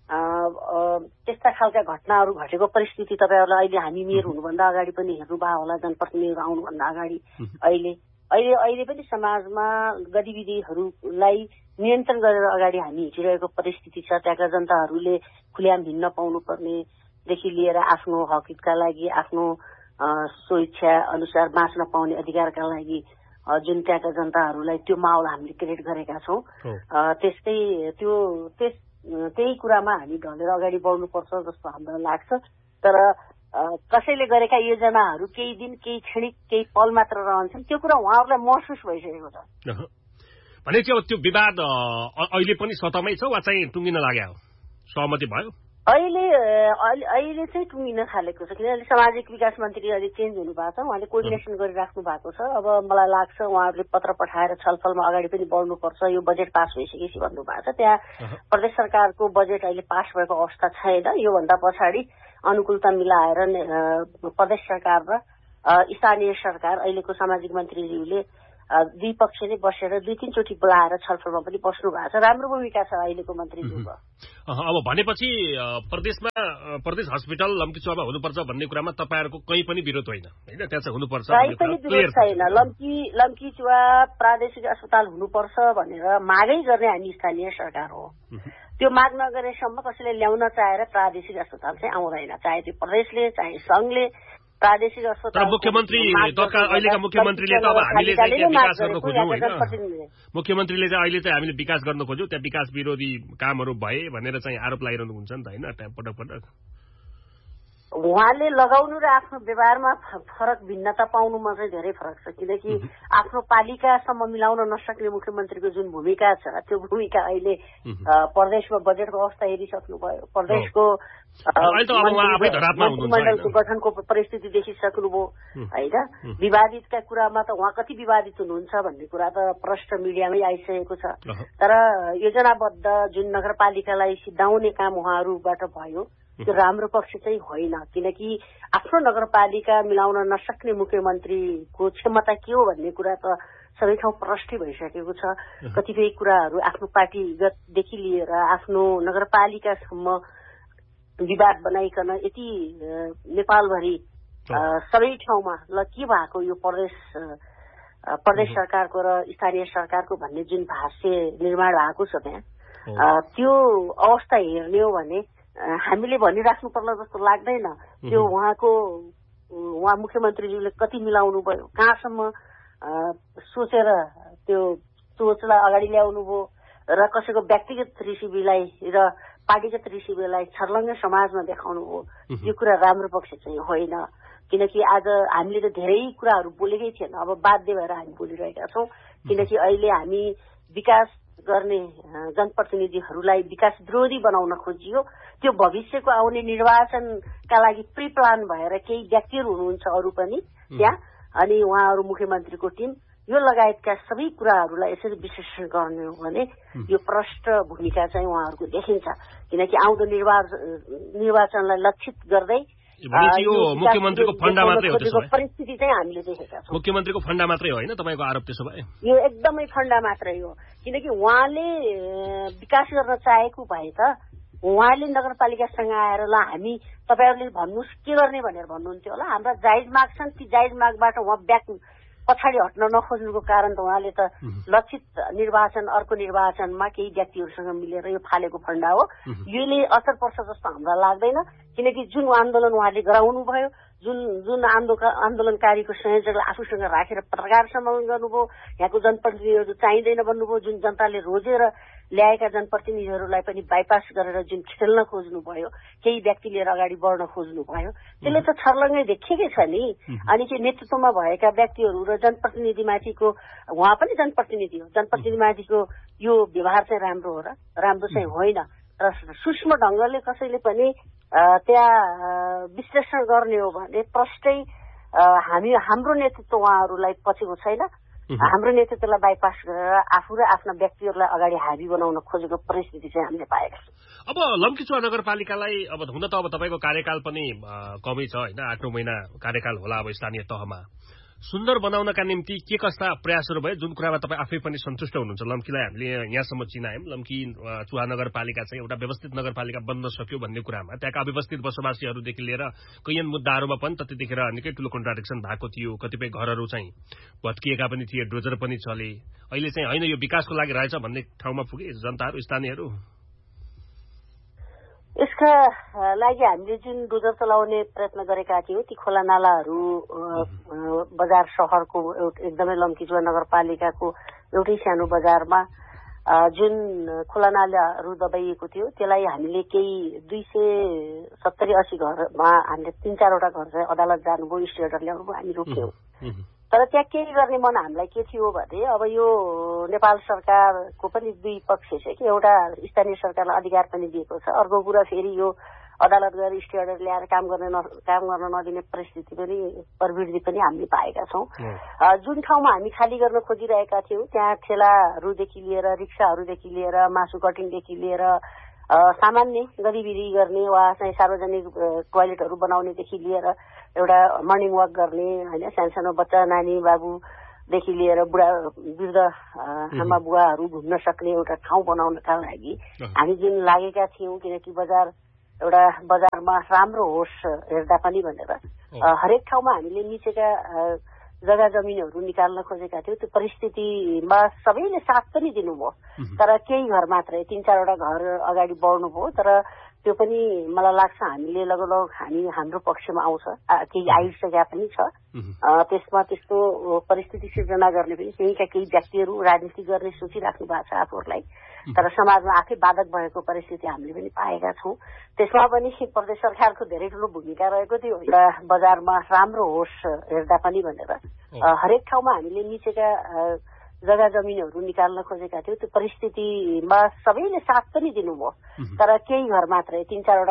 त्यस्ता खालका घटनाहरू घटेको परिस्थिति तपाईहरुलाई अहिले हामी मेयर हुनुभन्दा अगाडि पनि हेर्नुभयो होला, जनप्रतिनिधिहरू आउनुभन्दा अगाडि। अहिले पनि समाजमा गतिविधिहरूलाई नियन्त्रण गरेर अगाडि हामी हिँडिरहेको परिस्थिति छ। त्यहाँका जनताहरूले खुल्याम हिँड्न पाउनुपर्नेदेखि लिएर आफ्नो हकका लागि, आफ्नो स्वेच्छा अनुसार बाँच्न पाउने अधिकारका लागि जुन त्यहाँका जनताहरूलाई त्यो माहौल हामीले क्रिएट गरेका छौँ। त्यही कुरामा हामी ढलेर अगाडि बढ्नुपर्छ जस्तो हामीलाई लाग्छ। तर कसैले गरेका योजनाहरू केही दिन, केही क्षणिक, केही पल मात्र रहन्छन्, त्यो कुरा उहाँहरूलाई महसुस भइसकेको छ। भनेपछि अब त्यो विवाद अहिले पनि सतमै छ वा चाहिँ टुङ्गिन लाग्यो? सहमति भयो? अहिले चाहिँ टुङ्गिन थालेको छ। किनभने सामाजिक विकास मन्त्री अहिले चेन्ज हुनु भएको छ, उहाँले कोर्डिनेसन गरिराख्नु भएको छ। अब मलाई लाग्छ उहाँहरूले पत्र पठाएर छलफलमा अगाडि पनि बढ्नुपर्छ, यो बजेट पास भइसकेपछि भन्नुभएको छ। त्यहाँ प्रदेश सरकारको बजेट अहिले पास भएको अवस्था छैन। योभन्दा पछाडि अनुकूलता मिलाएर प्रदेश सरकार र स्थानीय सरकार अहिलेको सामाजिक मन्त्रीज्यूले दुई पक्षले बसेर 2-3 चोटि बोलाएर छलफलमा पनि बस्नु भएको छ। राम्रो भूमिका छ अहिलेको मन्त्रीज्यूको। अब भनेपछि प्रदेश हस्पिटल लम्कीचुवामा हुनुपर्छ भन्ने कुरामा तपाईहरुको कहीँ पनि विरोध होइन, हैन? त्यहाँ चाहिँ हुनुपर्छ, कहीँ पनि विरोध छैन। लम्कीचुवा प्रादेशिक अस्पताल हुनुपर्छ भनेर मागै गर्ने हामी स्थानीय सरकार हो। त्यो माग नगरेसम्म कसैले ल्याउन चाहेर प्रादेशिक अस्पताल चाहिँ आउँदैन, चाहे त्यो प्रदेशले चाहे संघले। प्रादेशिक अस्पताल अहिलेका मुख्यमन्त्रीले त अब हामीले चाहिँ विकास गर्न खोज्यौँ होइन, मुख्यमन्त्रीले चाहिँ अहिले चाहिँ हामीले विकास गर्न खोज्यौँ, त्यहाँ विकास विरोधी कामहरू भए भनेर चाहिँ आरोप लगाइरहनुहुन्छ नि त, होइन? त्यहाँ पटक पटक उहाँले लगाउनु र आफ्नो व्यवहारमा फरक भिन्नता पाउनुमा चाहिँ धेरै फरक छ। किनकि आफ्नो पालिकासम्म मिलाउन नसक्ने मुख्यमन्त्रीको जुन भूमिका छ, त्यो भूमिका अहिले प्रदेशमा बजेटको अवस्था हेरिसक्नुभयो, प्रदेशको मन्त्रीमण्डलको गठनको परिस्थिति देखिसक्नुभयो, होइन? विवादितका कुरामा त उहाँ कति विवादित हुनुहुन्छ भन्ने कुरा त प्रष्ट मिडियामै आइसकेको छ। तर योजनाबद्ध जुन नगरपालिकालाई सिद्धाउने काम उहाँहरूबाट भयो त्यो राम्रो पक्ष चाहिँ होइन। किनकि आफ्नो नगरपालिका मिलाउन नसक्ने मुख्यमन्त्रीको क्षमता के हो भन्ने कुरा त सबै ठाउँ प्रष्टै भइसकेको छ। कतिपय कुराहरू आफ्नो पार्टीगतदेखि लिएर आफ्नो नगरपालिकासम्म विवाद बनाइकन यति नेपालभरि सबै ठाउँमा ल के भएको यो प्रदेश प्रदेश सरकारको र स्थानीय सरकारको भन्ने जुन भाष्य निर्माण भएको छ त्यहाँ त्यो अवस्था हेर्ने हो भने हामीले भनिराख्नु पर्ला जस्तो लाग्दैन। त्यो उहाँ मुख्यमन्त्रीज्यूले कति मिलाउनु भयो, कहाँसम्म सोचेर त्यो सोचलाई अगाडि ल्याउनु भयो र कसैको व्यक्तिगत रेसिपीलाई र पार्टीगत रेसिपीलाई छर्लङ्गै समाजमा देखाउनु हो, यो कुरा राम्रो पक्ष चाहिँ होइन। किनकि आज हामीले त धेरै कुराहरू बोलेकै थिएन, अब बाध्य भएर हामी बोलिरहेका छौँ। किनकि अहिले हामी विकास गर्ने जनप्रतिनिधिहरूलाई विकास विरोधी बनाउन खोजियो। त्यो भविष्यको आउने निर्वाचनका लागि प्री प्लान भएर केही व्यक्तिहरू हुनुहुन्छ अरू पनि त्यहाँ, अनि उहाँहरू मुख्यमन्त्रीको टिम, यो लगायतका सबै कुराहरूलाई यसरी विश्लेषण गर्ने हो भने यो प्रष्ट भूमिका चाहिँ उहाँहरूको देखिन्छ। किनकि आउँदो निर्वाचनलाई लक्षित गर्दै मुख्यमन्त्रीको फन्डा मात्रै हो, परिस्थिति चाहिँ हामीले देखेका छौँ। मुख्यमन्त्रीको फन्डा मात्रै होइन तपाईँको आरोप त्यसो भए? यो एकदमै फन्डा मात्रै हो। किनकि उहाँले विकास गर्न चाहेको भए त उहाँले नगरपालिकासँग आएर ल हामी तपाईँहरूले भन्नुहोस् के गर्ने भनेर भन्नुहुन्थ्यो होला। हाम्रा जायज माग छन्, ती जायज मागबाट उहाँ पछाडि हट्न नखोज्नुको कारण त उहाँले त लक्षित निर्वाचन अर्को निर्वाचनमा केही व्यक्तिहरूसँग मिलेर यो फालेको फन्डा हो। यसले असर पर्छ जस्तो हामीलाई लाग्दैन। किनकि जुन आन्दोलन उहाँले गराउनु भयो, जुन आन्दोलनकारीको संयोजकलाई आफूसँग राखेर पत्रकार सम्मेलन गर्नुभयो, यहाँको जनप्रतिनिधिहरू चाहिँदैन भन्नुभयो, जुन जनताले रोजेर ल्याएका जनप्रतिनिधिहरूलाई पनि बाइपास गरेर जुन खेल्न खोज्नुभयो, केही व्यक्ति लिएर अगाडि बढ्न खोज्नुभयो, त्यसले त छर्लङ्गै देखिएकै छ नि। अनि के नेतृत्वमा भएका व्यक्तिहरू र जनप्रतिनिधिमाथिको, उहाँ पनि जनप्रतिनिधि हो, जनप्रतिनिधिमाथिको यो व्यवहार चाहिँ राम्रो हो र राम्रो चाहिँ होइन। र सूक्ष्म ढङ्गले कसैले पनि त्यहाँ विश्लेषण गर्ने हो भने प्रष्टै हाम्रो नेतृत्व उहाँहरूलाई पछिको छैन। हाम्रो नेतृत्वलाई बाइपास गरेर आफू र आफ्ना व्यक्तिहरूलाई अगाडि हाबी बनाउन खोजेको परिस्थिति चाहिँ हामीले पाएका छौँ। अब लम्कीचुवा नगरपालिकालाई अब हुन त अब तपाईँको कार्यकाल पनि कमै छ होइन, 8-9 महिना कार्यकाल होला अब स्थानीय तहमा। सुन्दर बनाउनका निम्ति के कस्ता प्रयासहरू भए जुन कुरामा तपाईँ आफै पनि सन्तुष्ट हुनुहुन्छ? लम्कीलाई हामीले यहाँसम्म चिनायौँ, लम्की चुहा नगरपालिका चाहिँ एउटा व्यवस्थित नगरपालिका बन्न सक्यो भन्ने कुरामा त्यहाँका अव्यवस्थित बसोबासीहरूदेखि लिएर कैयन मुद्दाहरूमा पनि त त्यतिखेर निकै ठुलो कन्ट्राडिक्सन भएको थियो। कतिपय घरहरू चाहिँ भत्किएका पनि थिए, डोजर पनि चले। अहिले चाहिँ होइन यो विकासको लागि रहेछ भन्ने ठाउँमा पुगे जनताहरू, स्थानीयहरू। यसका लागि हामीले जुन डोजर चलाउने प्रयत्न गरेका थियौँ, ती खोला नालाहरू बजार शहरको एकदमै लम्कीचुवा नगरपालिकाको एउटै सानो बजारमा जुन खोला नालाहरू दबाइएको थियो, त्यसलाई हामीले केही 270-80 घरमा हामीले 3-4वटा घर चाहिँ अदालत जानुभयो, स्टे अर्डर ल्याउनुभयो, हामी रोक्यौँ। तर त्यहाँ केही गर्ने मन हामीलाई के थियो भने अब यो नेपाल सरकारको पनि दुई पक्ष छ कि, एउटा स्थानीय सरकारलाई अधिकार पनि दिएको छ, अर्को कुरा फेरि यो अदालत गएर स्टे अर्डर ल्याएर काम गर्न नदिने परिस्थिति पनि प्रवृत्ति पनि हामीले पाएका छौँ। जुन ठाउँमा हामी खाली गर्न खोजिरहेका थियौँ त्यहाँ ठेलाहरूदेखि लिएर रिक्साहरूदेखि लिएर मासु कटिङदेखि लिएर सामान्य गतिविधि गर्ने वा चाहिँ सार्वजनिक टोयलेटहरू बनाउनेदेखि लिएर एउटा मर्निङ वाक गर्ने होइन, सानो बच्चा नानी बाबुदेखि लिएर बुढा वृद्ध आमा बुवाहरू घुम्न सक्ने एउटा ठाउँ बनाउनका लागि हामी जुन लागेका थियौँ। किनकि एउटा बजारमा राम्रो होस् हेर्दा पनि भनेर हरेक ठाउँमा हामीले निचेका जग्गा जमिनहरू निकाल्न खोजेका थियौँ। त्यो परिस्थितिमा सबैले साथ पनि दिनुभयो, तर केही घर मात्रै 3-4वटा घर अगाडि बढ्नुभयो। तर त्यो पनि मलाई लाग्छ हामीले लगभग हाम्रो पक्षमा आउँछ, केही आइसकेका पनि छ। त्यसमा त्यस्तो परिस्थिति सिर्जना गर्ने पनि त्यहीका केही व्यक्तिहरू राजनीति गर्ने सोचिराख्नु भएको छ आफूहरूलाई, तर समाजमा आफै बाधक भएको परिस्थिति हामीले पनि पाएका छौँ। त्यसमा पनि प्रदेश सरकारको धेरै ठुलो भूमिका रहेको थियो। एउटा बजारमा राम्रो होस् हेर्दा पनि भनेर हरेक ठाउँमा हामीले निचेका जग्गा जमिनहरू निकाल्न खोजेका थियौँ। त्यो परिस्थितिमा सबैले साथ पनि दिनुभयो, तर केही घर मात्रै 3-4वटा